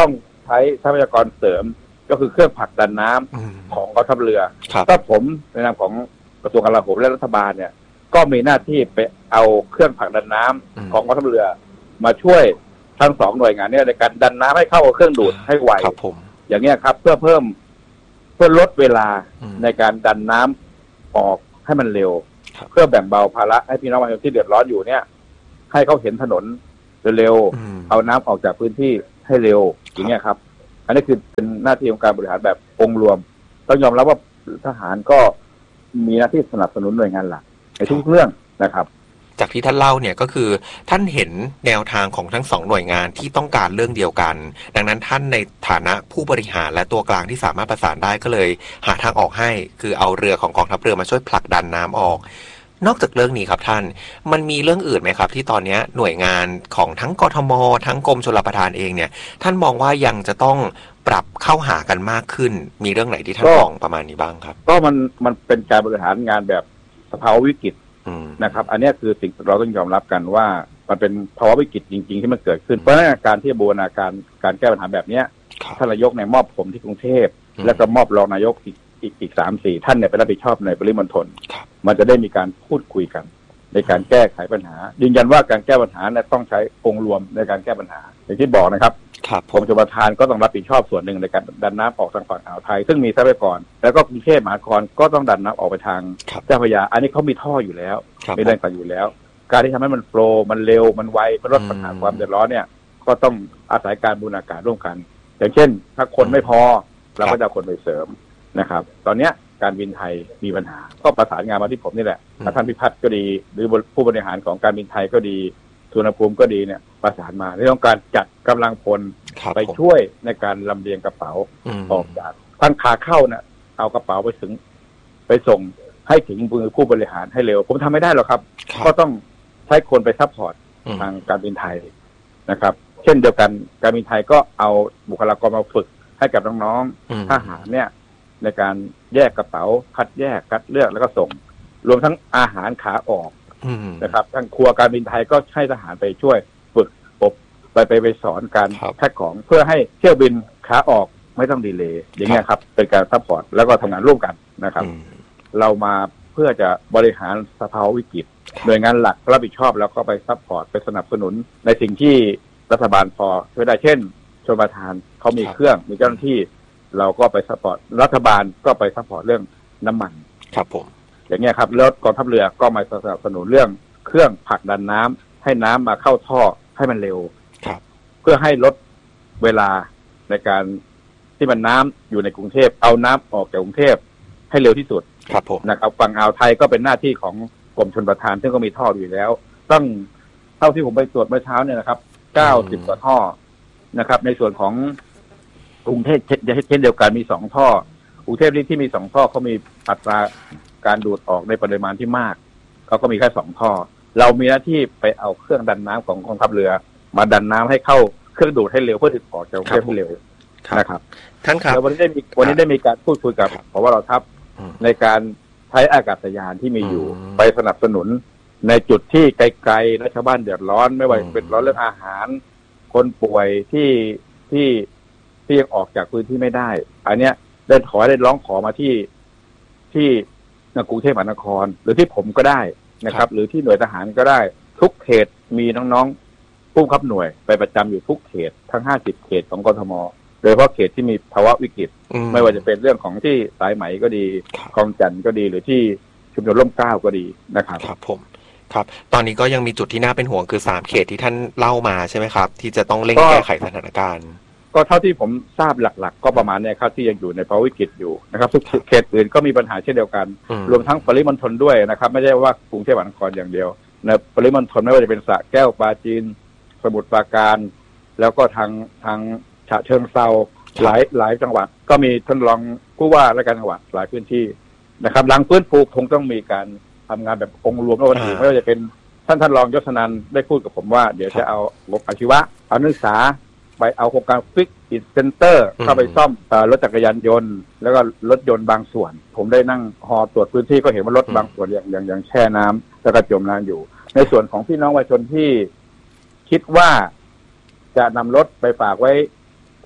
ใช้ทรัพยากรเสริมก็คือเครื่องผลักดันน้ำของกองทัพเรือถ้าผมในนามของกระทรวงกลาโหมและรัฐบาลเนี่ยก็มีหน้าที่ไปเอาเครื่องผลักดันน้ำของกองทัพเรือมาช่วยทั้งสองหน่วยงานเนี่ยในการดันน้ำให้เข้าเครื่องดูดให้ไวอย่างเงี้ยครับเพื่อเพิ่มเพื่อลดเวลาในการดันน้ำออกให้มันเร็วเพื่อแบ่งเบาภาระให้พี่น้องประชาชนที่เดือดร้อนอยู่เนี่ยให้เขาเห็นถนนเร็วๆเอาน้ำออกจากพื้นที่ให้เร็วอย่างเงี้ยครับอันนี้คือเป็นหน้าที่ของการบริหารแบบองค์รวมต้องยอมรับว่าทหารก็มีหน้าที่สนับสนุนหน่วยงานหลักในทุกเรื่องนะครับจากที่ท่านเล่าเนี่ยก็คือท่านเห็นแนวทางของทั้งสองหน่วยงานที่ต้องการเรื่องเดียวกันดังนั้นท่านในฐานะผู้บริหารและตัวกลางที่สามารถประสานได้ก็เลยหาทางออกให้คือเอาเรือของกองทัพเรือมาช่วยผลักดันน้ำออกนอกจากเรื่องนี้ครับท่านมันมีเรื่องอื่นไหมครับที่ตอนนี้หน่วยงานของทั้งกทมทั้งกรมชลประทานเองเนี่ยท่านมองว่ายังจะต้องปรับเข้าหากันมากขึ้นมีเรื่องไหนที่ท่านมองประมาณนี้บ้างครับก็มันมันเป็นการบริหารงานแบบสภาวะวิกฤตนะครับอันนี้คือสิ่งเราต้องยอมรับกันว่ามันเป็นภาวะวิกฤตจริงๆที่มันเกิดขึ้นเพราะฉะนั้นการที่บูรณาการการแก้ปัญหาแบบนี้ท่านนายกเนี่ยมอบผมที่กรุงเทพแล้วก็มอบรองนายกอีกอีกอีกสามสี่ท่านเนี่ยไปรับผิดชอบในปริมณฑลมันจะได้มีการพูดคุยกันในการแก้ไขปัญหายืนยันว่าการแก้ปัญหาเนี่ยต้องใช้องค์รวมในการแก้ปัญหาอย่างที่บอกนะครับกรมชลประทานก็ต้องรับผิดชอบส่วนหนึ่งในการดันน้ำออกทางฝั่งอ่าวไทยซึ่งมีทรัพยากรแล้วก็กรุงเทพมหานครก็ต้องดันน้ำออกไปทางเจ้าพระยาอันนี้เขามีท่ออยู่แล้วมีแรงสั่นอยู่แล้วการที่ทำให้มันโฟลว์มันเร็วมันไวเพื่อลดปัญหาความเดือดร้อนเนี่ยก็ต้องอาศัยการบูรณาการร่วมกันอย่างเช่นถ้าคนไม่พอเราก็จะเอาคนไปเสริมนะครับตอนเนี้ยการบินไทยมีปัญหาก็ประสานงานมาที่ผมนี่แหละท่านพิพัฒน์ก็ดีหรือผู้บริหารของการบินไทยก็ดีสุวรรณภูมิก็ดีเนี่ยประสานมาในเรื่องการจัดกำลังพลไปช่วยในการลำเลียงกระเป๋าออกจากท่านขาเข้าเนี่ยเอากระเป๋าไปถึงไปส่งให้ถึงมือผู้บริหารให้เร็วผมทำไม่ได้หรอกครับก็ต้องใช้คนไปซัพพอร์ตทางการบินไทยนะครับเช่นเดียวกันการบินไทยก็เอาบุคลากรมาฝึกให้กับน้องๆทหารเนี่ยในการแยกกระเป๋าคัดแยกคัดเลือกแล้วก็ส่งรวมทั้งอาหารขาออกนะครับทางครัวการบินไทยก็ให้ทหารไปช่วยฝึกอบไปไปไปสอนการแพ็คของเพื่อให้เที่ยวบินขาออกไม่ต้องดีเลย์อย่างเงี้ยครับเป็นการซัพพอร์ตแล้วก็ทำงานร่วมกันนะครับเรามาเพื่อจะบริหารสภาวะวิกฤตหน่วยงานหลักรับผิดชอบแล้วก็ไปซัพพอร์ตไปสนับสนุนในสิ่งที่รัฐบาลพอช่วยได้เช่นชลประทานเขามีเครื่องมีเจ้าหน้าที่เราก็ไปซัพพอร์ตรัฐบาลก็ไปซัพพอร์ตเรื่องน้ำมันครับผมอย่างเงี้ยครับแล้วกองทัพเรือก็มาสนับสนุนเรื่องเครื่องผลักดันน้ำให้น้ำมาเข้าท่อให้มันเร็วเพื่อให้ลดเวลาในการที่มันน้ำอยู่ในกรุงเทพเอาน้ำออกจากกรุงเทพให้เร็วที่สุดครับผมนะครับฝั่งอ่าวไทยก็เป็นหน้าที่ของกรมชลประทานซึ่งก็มีท่ออยู่แล้วต้องเท่าที่ผมไปตรวจเมื่อเช้าเนี่ยนะครับเก้าสิบกว่าท่อนะครับในส่วนของกรุงเทพเช่นเดียวกันมีสองท่อกรุงเทพที่มีสองท่อเขามีอัตราการดูดออกในปริมาณที่มากเขาก็มีแค่สองท่อเรามีหน้าที่ไปเอาเครื่องดันน้ำของกองทัพเรือมาดันน้ำให้เข้าเครื่องดูดให้เร็วเพื่อถึงออกจากกรุงเทพให้เร็วนะครับท่านครับวันนี้ได้มีวันนี้ได้มีการพูดคุยกับเพราะว่าเราทัพในการใช้อากาศยานที่มีอยู่ไปสนับสนุนในจุดที่ไกลๆและชาวบ้านเดือดร้อนไม่ว่าเป็นร้อนเรื่องอาหารคนป่วยที่ที่ที่ยังออกจากพื้นที่ไม่ได้อันเนี้ยได้ขอได้ร้องขอมาที่ที่กรุงเทพมหานครหรือที่ผมก็ได้นะครับหรือที่หน่วยทหารก็ได้ทุกเขตมีน้องๆผู้ขับหน่วยไปประจำอยู่ทุกเขตทั้งห้าสิบเขตของกทมโดยเฉพาะเขตที่มีภาวะวิกฤตไม่ว่าจะเป็นเรื่องของที่สายไหมก็ดีคลองจันทน์ก็ดีหรือที่ชุมชนร่มเกล้าก็ดีนะครับครับผมครับตอนนี้ก็ยังมีจุดที่น่าเป็นห่วงคือสามเขตที่ท่านเล่ามาใช่ไหมครับที่จะต้องเร่งแก้ไขสถานการณ์ก็เท่าที่ผมทราบหลักๆก็ประมาณนี้ครับที่ยังอยู่ในภาวะวิกฤตอยู่นะครับทุกเขตอื่นก็มีปัญหาเช่นเดียวกันรวมทั้งปริมณฑลด้วยนะครับไม่ใช่ว่ากรุงเทพมหานครอย่างเดียวในปริมณฑลไม่ว่าจะเป็นสระแก้วปราจีนสมุทรปราการแล้วก็ทางทางฉะเชิงเทราหลายหลายจังหวัดก็มีท่านรองผู้ว่าราชการจังหวัดหลายพื้นที่นะครับหลังฟื้นฟูคงต้องมีการทำงานแบบองค์รวมไม่ว่าไม่ว่าจะเป็นท่านท่านรองยศนันท์ได้พูดกับผมว่าเดี๋ยวจะเอางบอาชีวะเอานักศึกษาไปเอาโครงการฟิกอินเซ็นเตอร์เข้าไปซ่อมรถจักรยานยนต์แล้วก็รถยนต์บางส่วนผมได้นั่งฮอตรวจพื้นที่ก็เห็นว่ารถบางส่วนอย่างอย่างอย่างแช่น้ำแล้วก็จมน้ำอยู่ในส่วนของพี่น้องประชาชนที่คิดว่าจะนำรถไปฝากไว้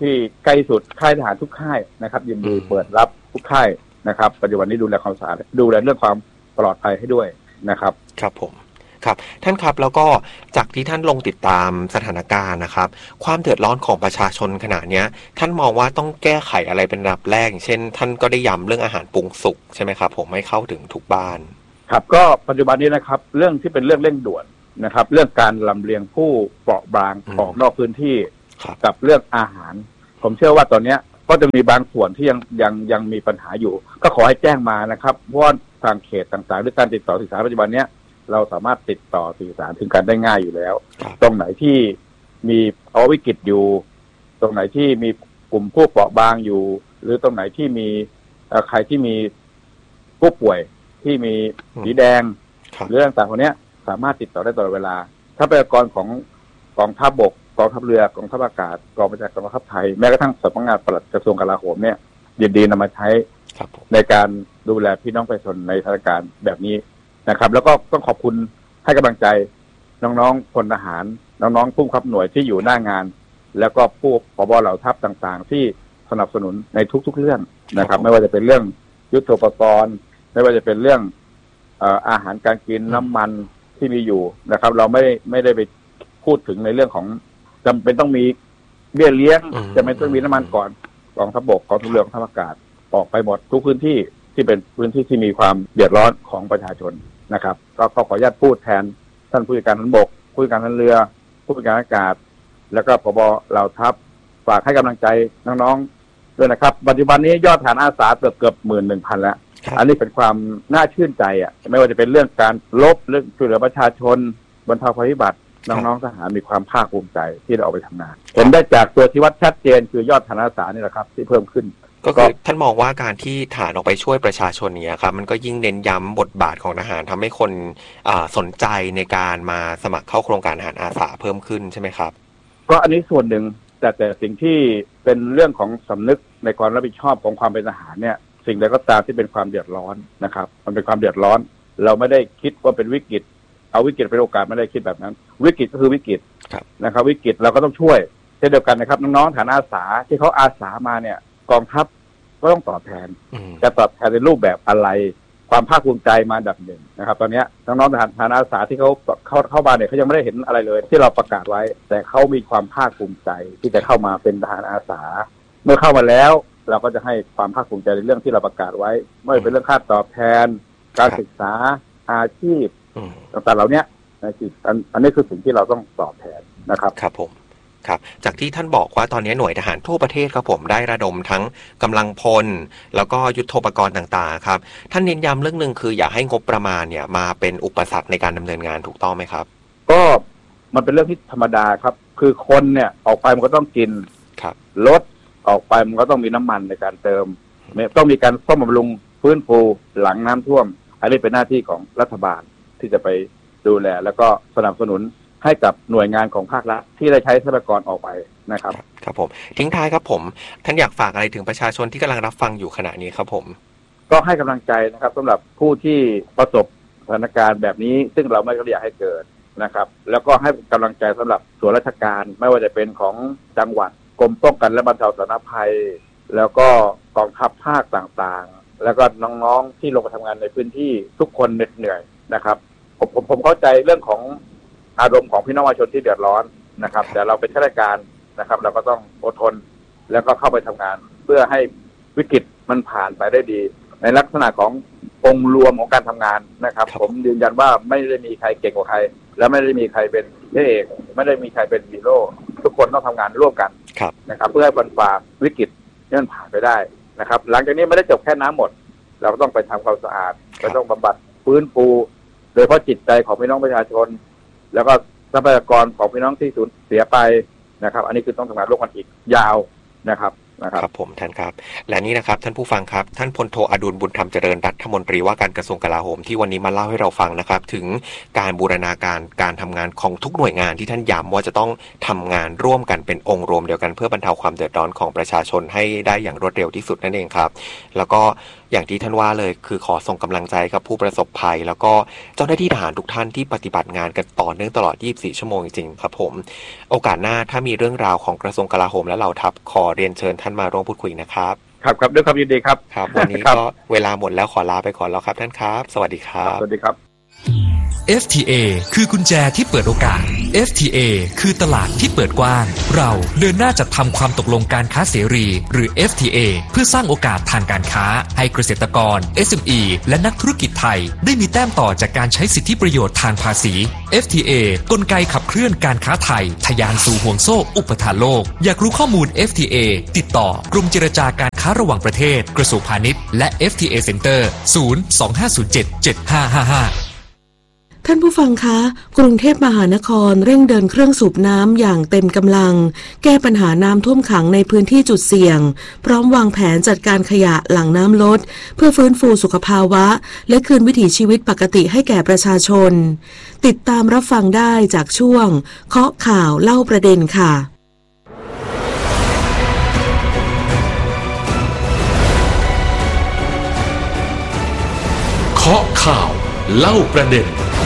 ที่ใกล้สุดค่ายทหารทุกค่ายนะครับยินดีเปิดรับทุกค่ายนะครับปัจจุบันนี้ดูแลความสะอาดดูแลเรื่องความปลอดภัยให้ด้วยนะครับครับผมครับท่านครับแล้วก็จากที่ท่านลงติดตามสถานการณ์นะครับความเดือดร้อนของประชาชนขณะนี้ท่านมองว่าต้องแก้ไขอะไรเป็นระดับแรกอย่างเช่นท่านก็ได้ย้ำเรื่องอาหารปรุงสุกใช่ไหมครับผมให้เข้าถึงทุกบ้านครับก็ปัจจุบันนี้นะครับเรื่องที่เป็นเรื่องเร่งด่วนนะครับเรื่องการลำเลียงผู้เปราะบางออกนอกพื้นที่กับเรื่องอาหารผมเชื่อว่าตอนนี้ก็จะมีบางส่วนที่ยังยังยังมีปัญหาอยู่ก็ขอให้แจ้งมานะครับเพราะว่าทางเขตต่างๆหรือการติดต่อสื่อสารปัจจุบันนี้เราสามารถติดต่อสื่อสารถึงกันได้ง่ายอยู่แล้วตรงไหนที่มีเอาวิกฤตอยู่ตรงไหนที่มีกลุ่มผู้เปราะบางอยู่หรือตรงไหนที่มีใครที่มีผู้ป่วยที่มีสีแดงเรื่องต่างๆพวกนี้สามารถติดต่อได้ตลอดเวลาทรัพยากรของกองทัพบกกองทัพเรือกองทัพอากาศกองบัญชาการกองทัพไทยแม้กระทั่งสำนักงานปลัดกระทรวงกลาโหมเนี่ยยินดีนำมาใช้ในการดูแลพี่น้องประชาชนในสถานการณ์แบบนี้นะครับแล้วก็ต้องขอบคุณให้กำลังใจน้องๆพลทหารน้องๆผู้บังคับหน่วยที่อยู่หน้างานแล้วก็ผู้ผบ.เหล่าทัพต่างๆที่สนับสนุนในทุกๆเรื่องนะครับไม่ว่าจะเป็นเรื่องยุทโธปกรณ์ไม่ว่าจะเป็นเรื่องเอ่ออาหารการกินน้ำมันที่มีอยู่นะครับเราไม่ไม่ได้ไปพูดถึงในเรื่องของจำเป็นต้องมีเบี้ยเลี้ยงจะไม่ต้องมีน้ำมันก่อนกองทัพบกกองทัพเรือกองทัพอากาศออกไปหมดทุกพื้นที่ที่เป็นพื้นที่ที่มีความเดือดร้อนของประชาชนนะครับก็ขออนุญาตพูดแทนท่านผู้จัดการทหารบกผู้จัดการทหารเรือผู้จัดการอากาศแล้วก็ผบ.เหล่าทัพฝากให้กำลังใจน้องๆด้วยนะครับปัจจุบันนี้ยอดฐานอาสาเกือบเกือบหมื่นหนึ่งพันแล้วอันนี้เป็นความน่าชื่นใจอ่ะไม่ว่าจะเป็นเรื่องการลบเรื่องช่วยเหลือประชาชนบรรเทาภัยพิบัติน้องๆทหารมีความภาคภูมิใจที่ได้ออกไปทำงานเห็นได้จากตัวชี้วัดชัดเจนคือยอดฐานอาสานี่แหละครับที่เพิ่มขึ้นก็คือท่านมองว่าการที่ฐานออกไปช่วยประชาชนเนี่ยครับมันก็ยิ่งเน้นย้ำบทบาทของทหารทำให้คนสนใจในการมาสมัครเข้าโครงการทหารอาสาเพิ่มขึ้นใช่ไหมครับก็อันนี้ส่วนหนึ่งแต่แต่สิ่งที่เป็นเรื่องของสำนึกในความรับผิดชอบของความเป็นทหารเนี่ยสิ่งใดก็ตามที่เป็นความเดือดร้อนนะครับมันเป็นความเดือดร้อนเราไม่ได้คิดว่าเป็นวิกฤตเอาวิกฤตเป็นโอกาสไม่ได้คิดแบบนั้นวิกฤตก็คือวิกฤตนะครับวิกฤตเราก็ต้องช่วยเช่นเดียวกันนะครับน้องๆฐานอาสาที่เขาอาสามาเนี่ยกองทัพก็ต้องตอบแทนจะตอบแทนในรูปแบบอะไรความภาคภูมิใจมาดับหนึ่งนะครับตอนนี้น้องๆฐานอาสาที่เขาเข้าเข้ามาเนี่ยเขายังไม่ได้เห็นอะไรเลยที่เราประกาศไว้แต่เขามีความภาคภูมิใจที่จะเข้ามาเป็นทหารอาสาเมื่อเข้ามาแล้วเราก็จะให้ความภาคภูมิใจในเรื่องที่เราประกาศไว้ไม่ว่าเป็นเรื่องค่าตอบแทนการศึกษาอาชีพต่างๆเหล่านี้นะคืออันนี้คือสิ่งที่เราต้องตอบแทนนะครับครับผมครับจากที่ท่านบอกว่าตอนนี้หน่วยทหารทั่วประเทศครับผมได้ระดมทั้งกำลังพลแล้วก็ยุทโธปกรณ์ต่างๆครับท่านเน้นย้ำเรื่องนึงคืออย่าให้งบประมาณเนี่ยมาเป็นอุปสรรคในการดำเนินงานถูกต้องไหมครับก็มันเป็นเรื่องที่ธรรมดาครับคือคนเนี่ยออกไปมันก็ต้องกินครับรถออกไปมันก็ต้องมีน้ำมันในการเติมต้องมีการซ่อมบำรุงฟื้นฟูหลังน้ำท่วมอันนี้เป็นหน้าที่ของรัฐบาลที่จะไปดูแลแล้วก็สนับสนุนให้กับหน่วยงานของภาครัฐที่ได้ใช้ทรัพยากรออกไปนะครับครับผมทิ้งท้ายครับผมท่านอยากฝากอะไรถึงประชาชนที่กำลังรับฟังอยู่ขณะนี้ครับผมก็ให้กำลังใจนะครับสำหรับผู้ที่ประสบสถานการณ์แบบนี้ซึ่งเราไม่อยากให้เกิดนะครับแล้วก็ให้กำลังใจสำหรับส่วนราชการไม่ว่าจะเป็นของจังหวัดกรมป้องกันและบรรเทาสาธารณภัยแล้วก็กองทัพภาคต่างๆแล้วก็น้องๆที่ลงไปทำงานในพื้นที่ทุกคนเหน็ดเหนื่อยนะครับผมผมผมเข้าใจเรื่องของอารมณ์ของพี่น้องประชาชนที่เดือดร้อนนะครับแต่เราเป็นข้าราชการนะครับเราก็ต้องอดทนแล้วก็เข้าไปทำงานเพื่อให้วิกฤตมันผ่านไปได้ดีในลักษณะขององค์รวมของการทำงานนะครับผมยืนยันว่าไม่ได้มีใครเก่งกว่าใครและไม่ได้มีใครเป็นพระเอกไม่ได้มีใครเป็นฮีโร่ทุกคนต้องทำงานร่วมกันนะครับเพื่อให้บรรฝ่าวิกฤตนี้มันผ่านไปได้นะครับหลังจากนี้ไม่ได้จบแค่น้ำหมดเราก็ต้องไปทำความสะอาดเราต้องบำบัดฟื้นฟูโดยเฉพาะจิตใจของพี่น้องประชาชนแล้วก็ทรัพยากรของพี่น้องที่สูญเสียไปนะครับอันนี้คือต้องทำงานร่วมกันอีกยาวนะครับครับผมท่านครับและนี่นะครับท่านผู้ฟังครับท่านพลโทอดุลบุญธรรมเจริญรัฐมนตรีว่าการกระทรวงกลาโหมที่วันนี้มาเล่าให้เราฟังนะครับถึงการบูรณาการการทำงานของทุกหน่วยงานที่ท่านย้ำว่าจะต้องทำงานร่วมกันเป็นองค์รวมเดียวกันเพื่อบรรเทาความเดือดร้อนของประชาชนให้ได้อย่างรวดเร็วที่สุดนั่นเองครับแล้วก็อย่างที่ท่านว่าเลยคือขอส่งกำลังใจกับผู้ประสบภัยแล้วก็เจ้าหน้าที่ทหารทุกท่านที่ปฏิบัติงานกันต่อเนื่องตลอดยี่สิบสี่ชั่วโมงจริงๆครับผมโอกาสหน้าถ้ามีเรื่องราวของกระทรวงกลาโหมและเหล่าทัพขอเรียนเชิญท่านมาร่วมพูดคุยนะครับครับครับด้วยความยินดีครับครับวันนี้ก็เวลาหมดแล้วขอลาไปก่อนแล้วครับท่านครับสวัสดีครับสวัสดีครับเอฟ ที เอ คือกุญแจที่เปิดโอกาส เอฟ ที เอ คือตลาดที่เปิดกว้างเราเดินหน้าจัดทำความตกลงการค้าเสรีหรือ เอฟ ที เอ เพื่อสร้างโอกาสทางการค้าให้เกษตรกร เอส เอ็ม อี และนักธุรกิจไทยได้มีแต้มต่อจากการใช้สิทธิประโยชน์ทางภาษี เอฟ ที เอ กลไกขับเคลื่อนการค้าไทยทะยานสู่ห่วงโซ่อุปทานโลกอยากรู้ข้อมูล เอฟ ที เอ ติดต่อกรมเจรจาการค้าระหว่างประเทศกระทรวงพาณิชย์และ เอฟ ที เอ Center ศูนย์ สอง ห้า ศูนย์ เจ็ด เจ็ด ห้า ห้า ห้าท่านผู้ฟังคะกรุงเทพมหานครเร่งเดินเครื่องสูบน้ำอย่างเต็มกำลังแก้ปัญหาน้ำท่วมขังในพื้นที่จุดเสี่ยงพร้อมวางแผนจัดการขยะหลังน้ำลดเพื่อฟื้นฟูสุขภาวะและคืนวิถีชีวิตปกติให้แก่ประชาชนติดตามรับฟังได้จากช่วงเคาะข่าวเล่าประเด็นค่ะเคาะข่าวเล่าประเด็น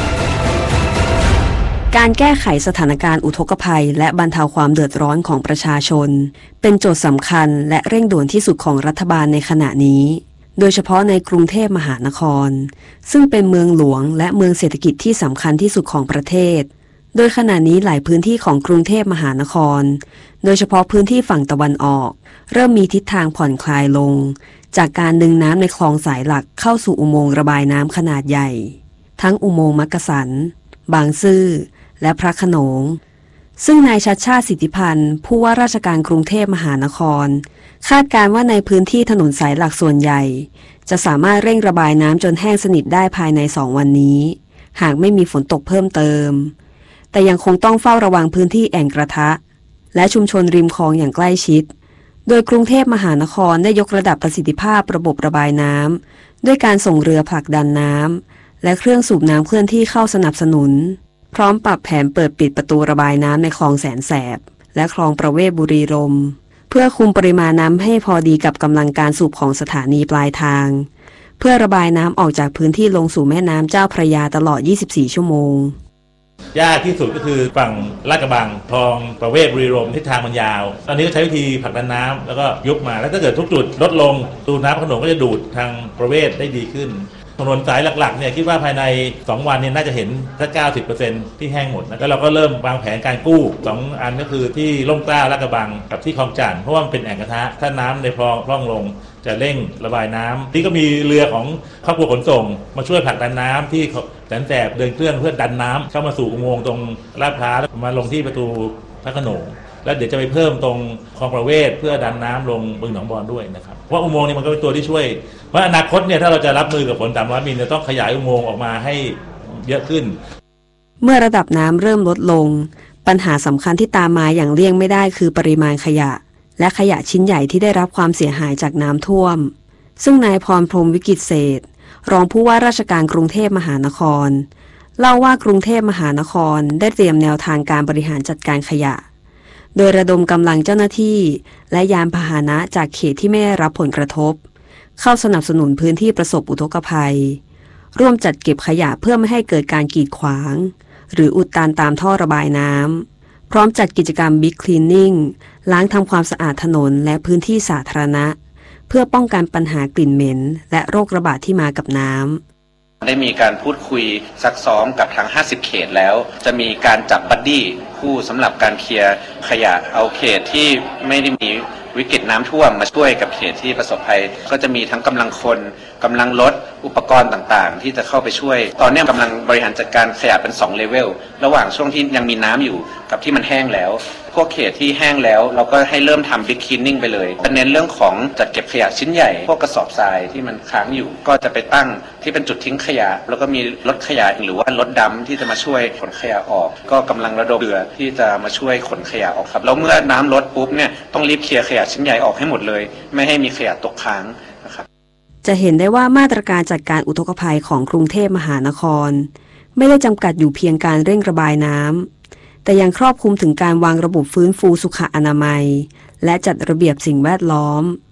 การแก้ไขสถานการณ์อุทกภัยและบรรเทาความเดือดร้อนของประชาชนเป็นโจทย์สำคัญและเร่งด่วนที่สุดของรัฐบาลในขณะนี้โดยเฉพาะในกรุงเทพมหานครซึ่งเป็นเมืองหลวงและเมืองเศรษฐกิจที่สำคัญที่สุดของประเทศโดยขณะนี้หลายพื้นที่ของกรุงเทพมหานครโดยเฉพาะพื้นที่ฝั่งตะวันออกเริ่มมีทิศทางผ่อนคลายลงจากการดึงน้ำในคลองสายหลักเข้าสู่อุโมงค์ระบายน้ำขนาดใหญ่ทั้งอุโมงค์มักกะสันบางซื่อและพระโขนงซึ่งนายชัชชาติสิทธิพันธ์ผู้ว่าราชการกรุงเทพมหานครคาดการณ์ว่าในพื้นที่ถนนสายหลักส่วนใหญ่จะสามารถเร่งระบายน้ำจนแห้งสนิทได้ภายในสองวันนี้หากไม่มีฝนตกเพิ่มเติมแต่ยังคงต้องเฝ้าระวังพื้นที่แอ่งกระทะและชุมชนริมคลองอย่างใกล้ชิดโดยกรุงเทพมหานครได้ยกระดับประสิทธิภาพระบบระบายน้ำด้วยการส่งเรือผลักดันน้ำและเครื่องสูบน้ำเคลื่อนที่เข้าสนับสนุนพร้อมปรับแผนเปิดปิดประตูระบายน้ำในคลองแสนแสบและคลองประเวศบุรีรมย์เพื่อคุมปริมาณน้ำให้พอดีกับกำลังการสูบของสถานีปลายทางเพื่อระบายน้ำออกจากพื้นที่ลงสู่แม่น้ำเจ้าพระยาตลอดยี่สิบสี่ชั่วโมงยากที่สุดก็คือฝั่งลาดกระบังคลองประเวศบุรีรมย์ทิศทางมันยาวตอนนี้ก็ใช้วิธีผลักดันน้ำแล้วก็ยุบมาแล้วถ้าเกิดทุกจุดลดลงตูน้ำขนมก็จะดูดทางประเวศได้ดีขึ้นถนนสายหลักๆเนี่ยคิดว่าภายในสองวันเนี่ยน่าจะเห็นสัก เก้าสิบเปอร์เซ็นต์ ที่แห้งหมดแล้วเราก็เริ่มวางแผนการกู้สองอันก็คือที่ล่มกล้าลาดกระบังกับที่คลองจันทน์เพราะว่ามันเป็นแอ่งกระทะถ้าน้ำในคลองร่องลงจะเร่งระบายน้ำที่ก็มีเรือของครอบครัวขนส่งมาช่วยผลักดันน้ำที่แสนแสบเดินเครื่องเพื่อดันน้ำเข้ามาสู่อุโมงค์ตรงลาดพร้าวแล้วมาลงที่ประตูพระโขนงแล้วเดี๋ยวจะไปเพิ่มตรงคลองประเวศเพื่อดันน้ำลงบึงหนองบอนด้วยนะครับเพราะอุโมงค์นี้มันก็เป็นตัวที่ช่วยเพราะอนาคตเนี่ยถ้าเราจะรับมือกับฝนสามร้อยมิลจะต้องขยายอุโมงค์ออกมาให้เยอะขึ้นเมื่อระดับน้ำเริ่มลดลงปัญหาสำคัญที่ตามมาอย่างเลี่ยงไม่ได้คือปริมาณขยะและขยะชิ้นใหญ่ที่ได้รับความเสียหายจากน้ำท่วมซึ่งนายพรพรหมวิกิตเศรษฐ์รองผู้ว่าราชการกรุงเทพมหานครเล่าว่ากรุงเทพมหานครได้เตรียมแนวทางการบริหารจัดการขยะโดยระดมกำลังเจ้าหน้าที่และยานพาหนะจากเขตที่ไม่ได้รับผลกระทบเข้าสนับสนุนพื้นที่ประสบอุทกภัยร่วมจัดเก็บขยะเพื่อไม่ให้เกิดการกีดขวางหรืออุดตันตามท่อระบายน้ำพร้อมจัดกิจกรรม Big Cleaning ล้างทำความสะอาดถนนและพื้นที่สาธารณะเพื่อป้องกันปัญหากลิ่นเหม็นและโรคระบาดที่มากับน้ำได้มีการพูดคุยซักซ้อมกับทางห้าสิบเขตแล้วจะมีการจับบัดดี้คู่สำหรับการเคลียร์ขยะเอาเขตที่ไม่ได้มีวิกฤตน้ำท่วมมาช่วยกับเขตที่ประสบภัยก็จะมีทั้งกำลังคนกำลังรถอุปกรณ์ต่างๆที่จะเข้าไปช่วยตอนนี้กำลังบริหารจัดการขยะเป็นสองเลเวลระหว่างช่วงที่ยังมีน้ำอยู่กับที่มันแห้งแล้วพวกเขตที่แห้งแล้วเราก็ให้เริ่มทำบิ๊กคลีนนิ่งไปเลยเน้นเรื่องของจัดเก็บขยะชิ้นใหญ่พวกกระสอบทรายที่มันค้างอยู่ก็จะไปตั้งที่เป็นจุดทิ้งขยะแล้วก็มีรถขยะหรือว่ารถดำที่จะมาช่วยขนขยะออกก็กำลังระดมเรือที่จะมาช่วยขนขยะออกครับแล้วเมื่อน้ำลดปุ๊บเนี่ยต้องรีบเคลียร์ขยะชิ้นใหญ่ออกให้หมดเลยไม่ให้มีขยะตกค้างนะครับจะเห็นได้ว่ามาตรการจัดการอุทกภัยของกรุงเทพมหานครไม่ได้จำกัดอยู่เพียงการเร่งระบายน้ำแต่ยังครอบคลุมถึงการวางระบบฟื้นฟูสุขอนามัยและจัดระเบียบสิ่งแวดล้อม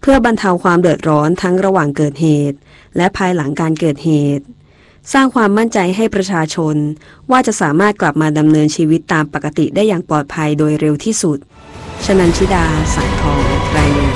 เพื่อบรรเทาความเดือดร้อนทั้งระหว่างเกิดเหตุและภายหลังการเกิดเหตุสร้างความมั่นใจให้ประชาชนว่าจะสามารถกลับมาดำเนินชีวิตตามปกติได้อย่างปลอดภัยโดยเร็วที่สุดชนันชิดาสังทองรายงาน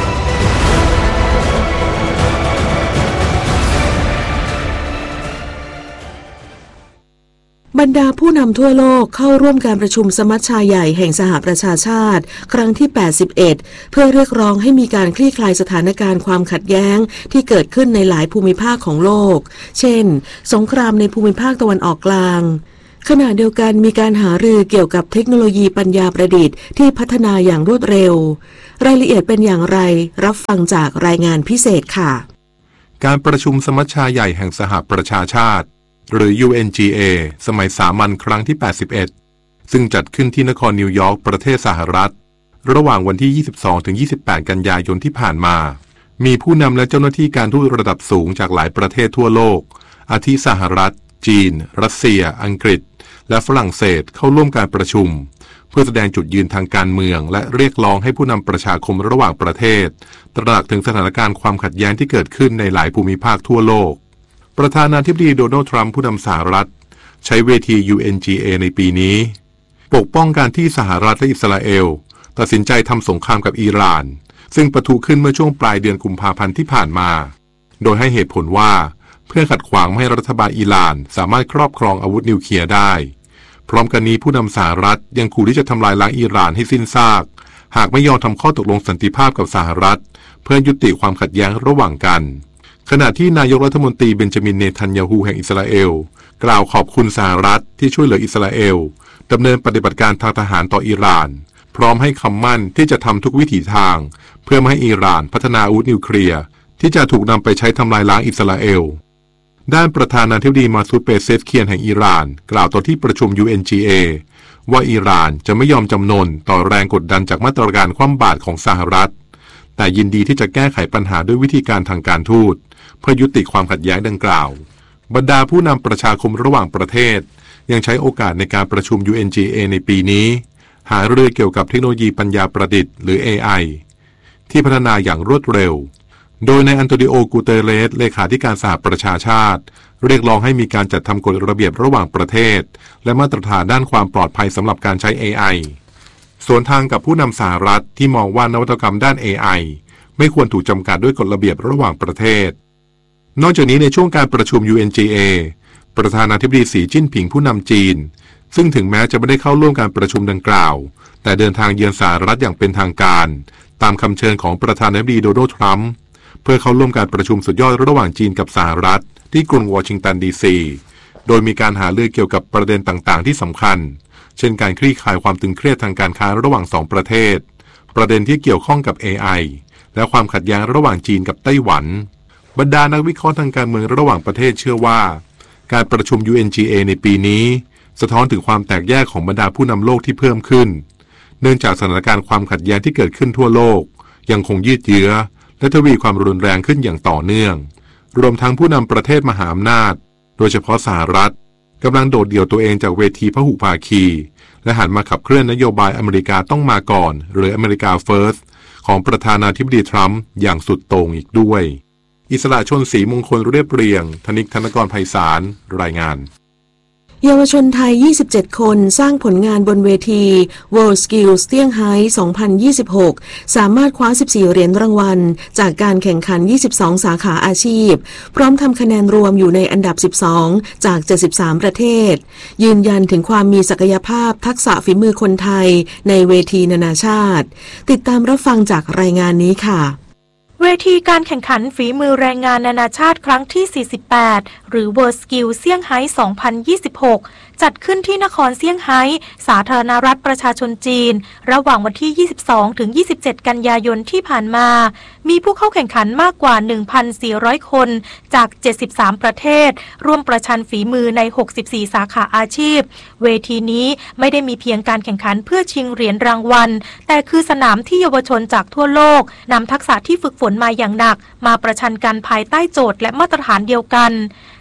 บรรดาผู้นำทั่วโลกเข้าร่วมการประชุมสมัชชาใหญ่แห่งสหประชาชาติครั้งที่แปดสิบเอ็ดเพื่อเรียกร้องให้มีการคลี่คลายสถานการณ์ความขัดแย้งที่เกิดขึ้นในหลายภูมิภาคของโลกเช่นสงครามในภูมิภาคตะวันออกกลางขณะเดียวกันมีการหารือเกี่ยวกับเทคโนโลยีปัญญาประดิษฐ์ที่พัฒนาอย่างรวดเร็วรายละเอียดเป็นอย่างไรรับฟังจากรายงานพิเศษค่ะการประชุมสมัชชาใหญ่แห่งสหประชาชาติหรือ ยู เอ็น จี เอ สมัยสามัญครั้งที่แปดสิบเอ็ดซึ่งจัดขึ้นที่นครนิวยอร์กประเทศสหรัฐระหว่างวันที่ ยี่สิบสองถึงยี่สิบแปด กันยายนที่ผ่านมามีผู้นำและเจ้าหน้าที่การทูตระดับสูงจากหลายประเทศทั่วโลกอาทิสหรัฐจีนรัสเซียอังกฤษและฝรั่งเศสเข้าร่วมการประชุมเพื่อแสดงจุดยืนทางการเมืองและเรียกร้องให้ผู้นำประชาคมระหว่างประเทศตระหนักถึงสถานการณ์ความขัดแย้งที่เกิดขึ้นในหลายภูมิภาคทั่วโลกประธานาธิบดีโดนัลด์ทรัมป์ผู้นำสหรัฐใช้เวที ยู เอ็น จี เอ ในปีนี้ปกป้องการที่สหรัฐและอิสราเอลตัดสินใจทำสงครามกับอิหร่านซึ่งปะทุขึ้นเมื่อช่วงปลายเดือนกุมภาพันธ์ที่ผ่านมาโดยให้เหตุผลว่าเพื่อขัดขวางไม่ให้รัฐบาลอิหร่านสามารถครอบครองอาวุธนิวเคลียร์ได้พร้อมกันนี้ผู้นำสหรัฐยังขู่ที่จะทำลายล้างอิหร่านให้สิ้นซากหากไม่ยอมทำข้อตกลงสันติภาพกับสหรัฐเพื่อยุติความขัดแย้งระหว่างกันขณะที่นายกรัฐมนตรีเบนจามินเนทันยาฮูแห่งอิสราเอลกล่าวขอบคุณสหรัฐที่ช่วยเหลืออิสราเอลดำเนินปฏิบัติการทางทหารต่ออิหร่านพร้อมให้คำมั่นที่จะทำทุกวิถีทางเพื่อไม่ให้อิหร่านพัฒนาอาวุธนิวเคลียร์ที่จะถูกนำไปใช้ทำลายล้างอิสราเอลด้านประธานาธิบดีมาซูดเปเซสเคียนแห่งอิหร่านกล่าวต่อที่ประชุม ยู เอ็น จี เอ ว่าอิหร่านจะไม่ยอมจำนนต่อแรงกดดันจากมาตรการคว่ำบาตรของสหรัฐแต่ยินดีที่จะแก้ไขปัญหาด้วยวิธีการทางการทูตเพื่อยุติความขัดแย้งดังกล่าวบรรดาผู้นำประชาคมระหว่างประเทศยังใช้โอกาสในการประชุม ยู เอ็น จี เอ ในปีนี้หารือเกี่ยวกับเทคโนโลยีปัญญาประดิษฐ์หรือ เอ ไอ ที่พัฒนาอย่างรวดเร็วโดยในอันโตนิโอ กูเตเรสเลขาธิการสหประชาชาติเรียกร้องให้มีการจัดทำกฎระเบียบระหว่างประเทศและมาตรฐานด้านความปลอดภัยสำหรับการใช้ เอ ไอ สวนทางกับผู้นำสหรัฐที่มองว่านวัตกรรมด้าน เอ ไอ ไม่ควรถูกจำกัดด้วยกฎระเบียบระหว่างประเทศนอกจากนี้ในช่วงการประชุม ยู เอ็น จี เอ ประธานาธิบดีสีจิ้นผิงผู้นำจีนซึ่งถึงแม้จะไม่ได้เข้าร่วมการประชุมดังกล่าวแต่เดินทางเยือนสหรัฐอย่างเป็นทางการตามคำเชิญของประธานาธิบดีโดนัลด์ทรัมป์เพื่อเข้าร่วมการประชุมสุดยอดระหว่างจีนกับสหรัฐที่กรุงวอชิงตันดีซีโดยมีการหารือเกี่ยวกับประเด็นต่างๆที่สำคัญเช่นการคลี่คลายความตึงเครียดทางการค้าระหว่างสองประเทศประเด็นที่เกี่ยวข้องกับ เอ ไอ และความขัดแย้งระหว่างจีนกับไต้หวันบรรดานักวิเคราะห์ทางการเมืองระหว่างประเทศเชื่อว่าการประชุม ยู เอ็น จี เอ ในปีนี้สะท้อนถึงความแตกแยกของบรรดาผู้นำโลกที่เพิ่มขึ้นเนื่องจากสถานการณ์ความขัดแย้งที่เกิดขึ้นทั่วโลกยังคงยืดเยื้อและทวีความรุนแรงขึ้นอย่างต่อเนื่องรวมทั้งผู้นำประเทศมหาอำนาจโดยเฉพาะสหรัฐกำลังโดดเดี่ยวตัวเองจากเวทีพหุภาคีและหันมาขับเคลื่อนนโยบายอเมริกาต้องมาก่อนหรืออเมริกาเฟิร์สของประธานาธิบดีทรัมป์อย่างสุดโต่งอีกด้วยอิสระชนศรีมงคลเรียบเรียงธนิกธนกรไพศาลรายงานเยาวชนไทยยี่สิบเจ็ดคนสร้างผลงานบนเวที World Skills เซี่ยงไฮ้สองพันยี่สิบหกสามารถคว้าสิบสี่เหรียญรางวัลจากการแข่งขันยี่สิบสองสาขาอาชีพพร้อมทำคะแนนรวมอยู่ในอันดับสิบสองจากเจ็ดสิบสามประเทศยืนยันถึงความมีศักยภาพทักษะฝีมือคนไทยในเวทีนานาชาติติดตามรับฟังจากรายงานนี้ค่ะเวทีการแข่งขันฝีมือแรงงานนานาชาติครั้งที่สี่สิบแปดหรือ World Skills เซี่ยงไฮ้สองพันยี่สิบหกจัดขึ้นที่นครเซี่ยงไฮ้สาธารณรัฐประชาชนจีนระหว่างวันที่ยี่สิบสองถึงยี่สิบเจ็ดกันยายนที่ผ่านมามีผู้เข้าแข่งขันมากกว่า หนึ่งพันสี่ร้อย คนจากเจ็ดสิบสามประเทศร่วมประชันฝีมือในหกสิบสี่สาขาอาชีพเวทีนี้ไม่ได้มีเพียงการแข่งขันเพื่อชิงเหรียญรางวัลแต่คือสนามที่เยาวชนจากทั่วโลกนำทักษะที่ฝึกฝนมาอย่างหนักมาประชันกันภายใต้โจทย์และมาตรฐานเดียวกัน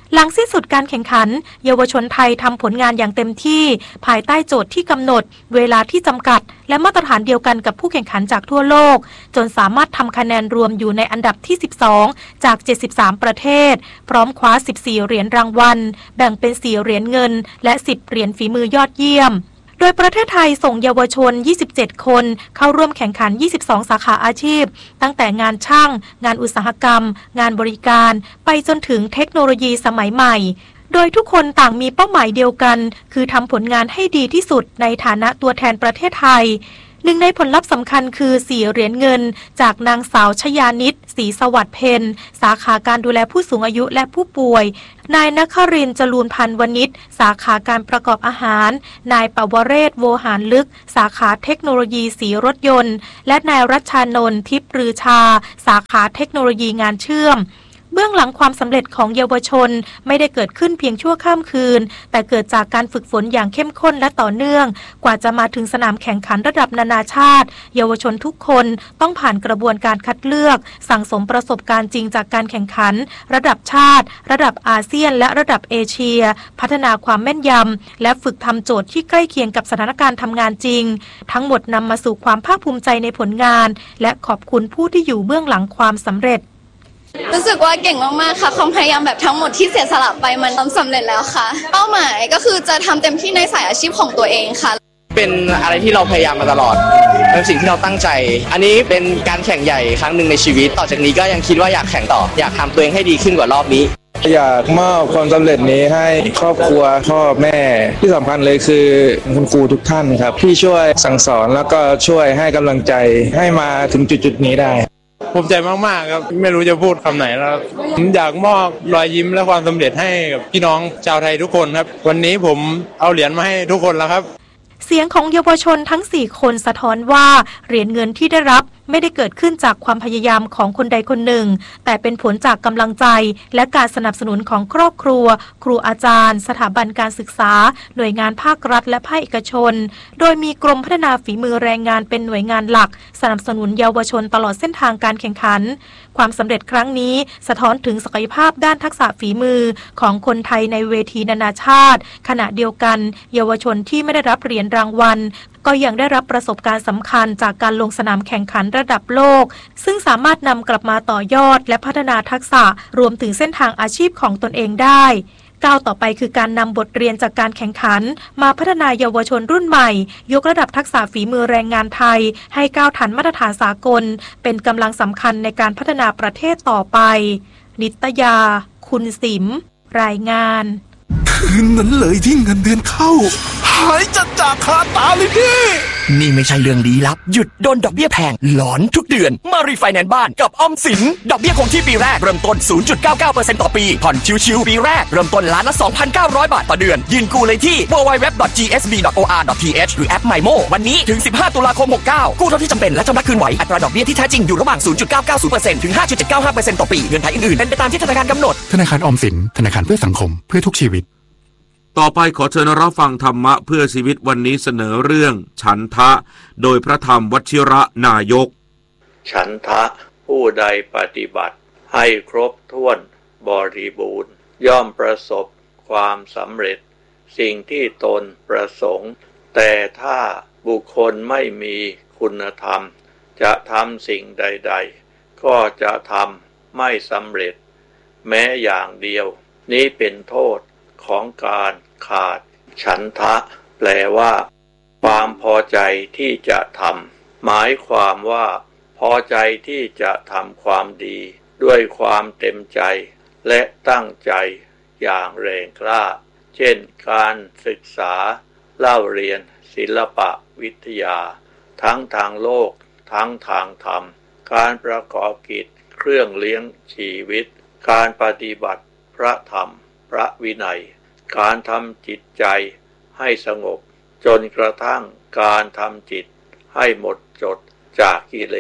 หลังสิ้นสุดการแข่งขันเยาวชนไทยทำผลงานอย่างเต็มที่ภายใต้โจทย์ที่กำหนดเวลาที่จำกัดและมาตรฐานเดียวกันกับผู้แข่งขันจากทั่วโลกจนสามารถทำคะแนนรวมอยู่ในอันดับที่สิบสองจากเจ็ดสิบสามประเทศพร้อมคว้าสิบสี่เหรียญรางวัลแบ่งเป็นสี่เหรียญเงินและสิบเหรียญฝีมือยอดเยี่ยมโดยประเทศไทยส่งเยาวชนยี่สิบเจ็ดคนเข้าร่วมแข่งขันยี่สิบสองสาขาอาชีพตั้งแต่งานช่างงานอุตสาหกรรมงานบริการไปจนถึงเทคโนโลยีสมัยใหม่โดยทุกคนต่างมีเป้าหมายเดียวกันคือทำผลงานให้ดีที่สุดในฐานะตัวแทนประเทศไทยหนึ่งในผลลัพธ์สำคัญคือสี่เหรียญเงินจากนางสาวชยานิตศรีสวัสดิ์เพ็ญสาขาการดูแลผู้สูงอายุและผู้ป่วยนายนครินทร์จรูนพันธ์วณิชสาขาการประกอบอาหารนายปวเรศโวหารลึกสาขาเทคโนโลยีสีรถยนต์และนายรัชชานนท์ทิพย์ปรือชาสาขาเทคโนโลยีงานเชื่อมเบื้องหลังความสำเร็จของเยาวชนไม่ได้เกิดขึ้นเพียงชั่วข้ามคืนแต่เกิดจากการฝึกฝนอย่างเข้มข้นและต่อเนื่องกว่าจะมาถึงสนามแข่งขันระดับนานาชาติเยาวชนทุกคนต้องผ่านกระบวนการคัดเลือกสั่งสมประสบการณ์จริงจากการแข่งขันระดับชาติระดับอาเซียนและระดับเอเชียพัฒนาความแม่นยำและฝึกทำโจทย์ที่ใกล้เคียงกับสถานการณ์ทำงานจริงทั้งหมดนำมาสู่ความภาคภูมิใจในผลงานและขอบคุณผู้ที่อยู่เบื้องหลังความสำเร็จรู้สึกว่าเก่งมากๆค่ะความพยายามแบบทั้งหมดที่เสียสละไปมันสำเร็จแล้วค่ะเป้าหมายก็คือจะทำเต็มที่ในสายอาชีพของตัวเองค่ะเป็นอะไรที่เราพยายามมาตลอดเป็นสิ่งที่เราตั้งใจอันนี้เป็นการแข่งใหญ่ครั้งหนึ่งในชีวิตต่อจากนี้ก็ยังคิดว่าอยากแข่งต่ออยากทำตัวเองให้ดีขึ้นกว่ารอบนี้อยากมอบความสำเร็จนี้ให้ครอบครัวพ่อแม่ที่สำคัญเลยคือคุณครูทุกท่านครับที่ช่วยสั่งสอนแล้วก็ช่วยให้กำลังใจให้มาถึงจุดๆนี้ได้ภูมิใจมากๆครับไม่รู้จะพูดคำไหนแล้วผมอยากมอบรอยยิ้มและความสำเร็จให้กับพี่น้องชาวไทยทุกคนครับวันนี้ผมเอาเหรียญมาให้ทุกคนแล้วครับเสียงของเยาวชนทั้งสี่คนสะท้อนว่าเหรียญเงินที่ได้รับไม่ได้เกิดขึ้นจากความพยายามของคนใดคนหนึ่งแต่เป็นผลจากกำลังใจและการสนับสนุนของครอบครัวครูอาจารย์สถาบันการศึกษาหน่วยงานภาครัฐและภาคเอกชนโดยมีกรมพัฒนาฝีมือแรงงานเป็นหน่วยงานหลักสนับสนุนเยาวชนตลอดเส้นทางการแข่งขันความสำเร็จครั้งนี้สะท้อนถึงศักยภาพด้านทักษะฝีมือของคนไทยในเวทีนานาชาติขณะเดียวกันเยาวชนที่ไม่ได้รับเหรียญรางวัลก็ยังได้รับประสบการณ์สำคัญจากการลงสนามแข่งขันระดับโลกซึ่งสามารถนำกลับมาต่อยอดและพัฒนาทักษะรวมถึงเส้นทางอาชีพของตนเองได้ก้าวต่อไปคือการนำบทเรียนจากการแข่งขันมาพัฒนาเยาวชนรุ่นใหม่ยกระดับทักษะฝีมือแรงงานไทยให้ก้าวทันมาตรฐานสากลเป็นกำลังสำคัญในการพัฒนาประเทศต่อไปนิตยาคุณสิมรายงานคืนนั้นเลยที่เงินเดือนเข้าหายจัดจากคาตาเลยพี่นี่ไม่ใช่เรื่องลี้ลับหยุดโดนดอกเบี้ยแพงหลอนทุกเดือนมารีไฟแนนซ์บ้านกับออมสินดอกเบี้ยคงที่ปีแรกเริ่มต้น ศูนย์จุดเก้าเก้าเปอร์เซ็นต์ ต่อปีผ่อนชิวๆปีแรกเริ่มต้นล้านละ สองพันเก้าร้อย บาทต่อเดือนยื่นกู้เลยที่ ดับเบิลยู ดับเบิลยู ดับเบิลยู ดอท จี เอส บี ดอท โอ อาร์ ดอท ที เอช หรือแอป ไมโม วันนี้ถึงสิบห้าตุลาคมหกเก้ากู้เท่าที่จำเป็นและชำระคืนไหวอัตราดอกเบี้ยที่แท้จริงอยู่ระหว่าง ศูนย์จุดเก้าเก้าศูนย์เปอร์เซ็นต์ ถึง ห้าจุดเจ็ดเก้าห้าเปอร์เซ็นต์ ต่อปีเงื่อนไขอื่นๆเป็นไปตามที่ธนาคารกำหนดธนาคารออมสินธนาคารเพื่อสังคมเพื่อทุกชีวิตต่อไปขอเชิญรับฟังธรรมะเพื่อชีวิตวันนี้เสนอเรื่องฉันทะโดยพระธรรมวชิระนายกฉันทะผู้ใดปฏิบัติให้ครบถ้วนบริบูรณ์ย่อมประสบความสำเร็จสิ่งที่ตนประสงค์แต่ถ้าบุคคลไม่มีคุณธรรมจะทำสิ่งใดๆก็จะทำไม่สำเร็จแม้อย่างเดียวนี้เป็นโทษของการขาดฉันทะแปลว่าความพอใจที่จะทำหมายความว่าพอใจที่จะทำความดีด้วยความเต็มใจและตั้งใจอย่างแรงกล้าเช่นการศึกษาเล่าเรียนศิลปะวิทยาทั้งทางโลกทั้งทางธรรมการประกอบกิจเครื่องเลี้ยงชีวิตการปฏิบัติพระธรรมพระวินัยการทำจิตใจให้สงบจนกระทั่งการทำจิตให้หมดจดจากกิเล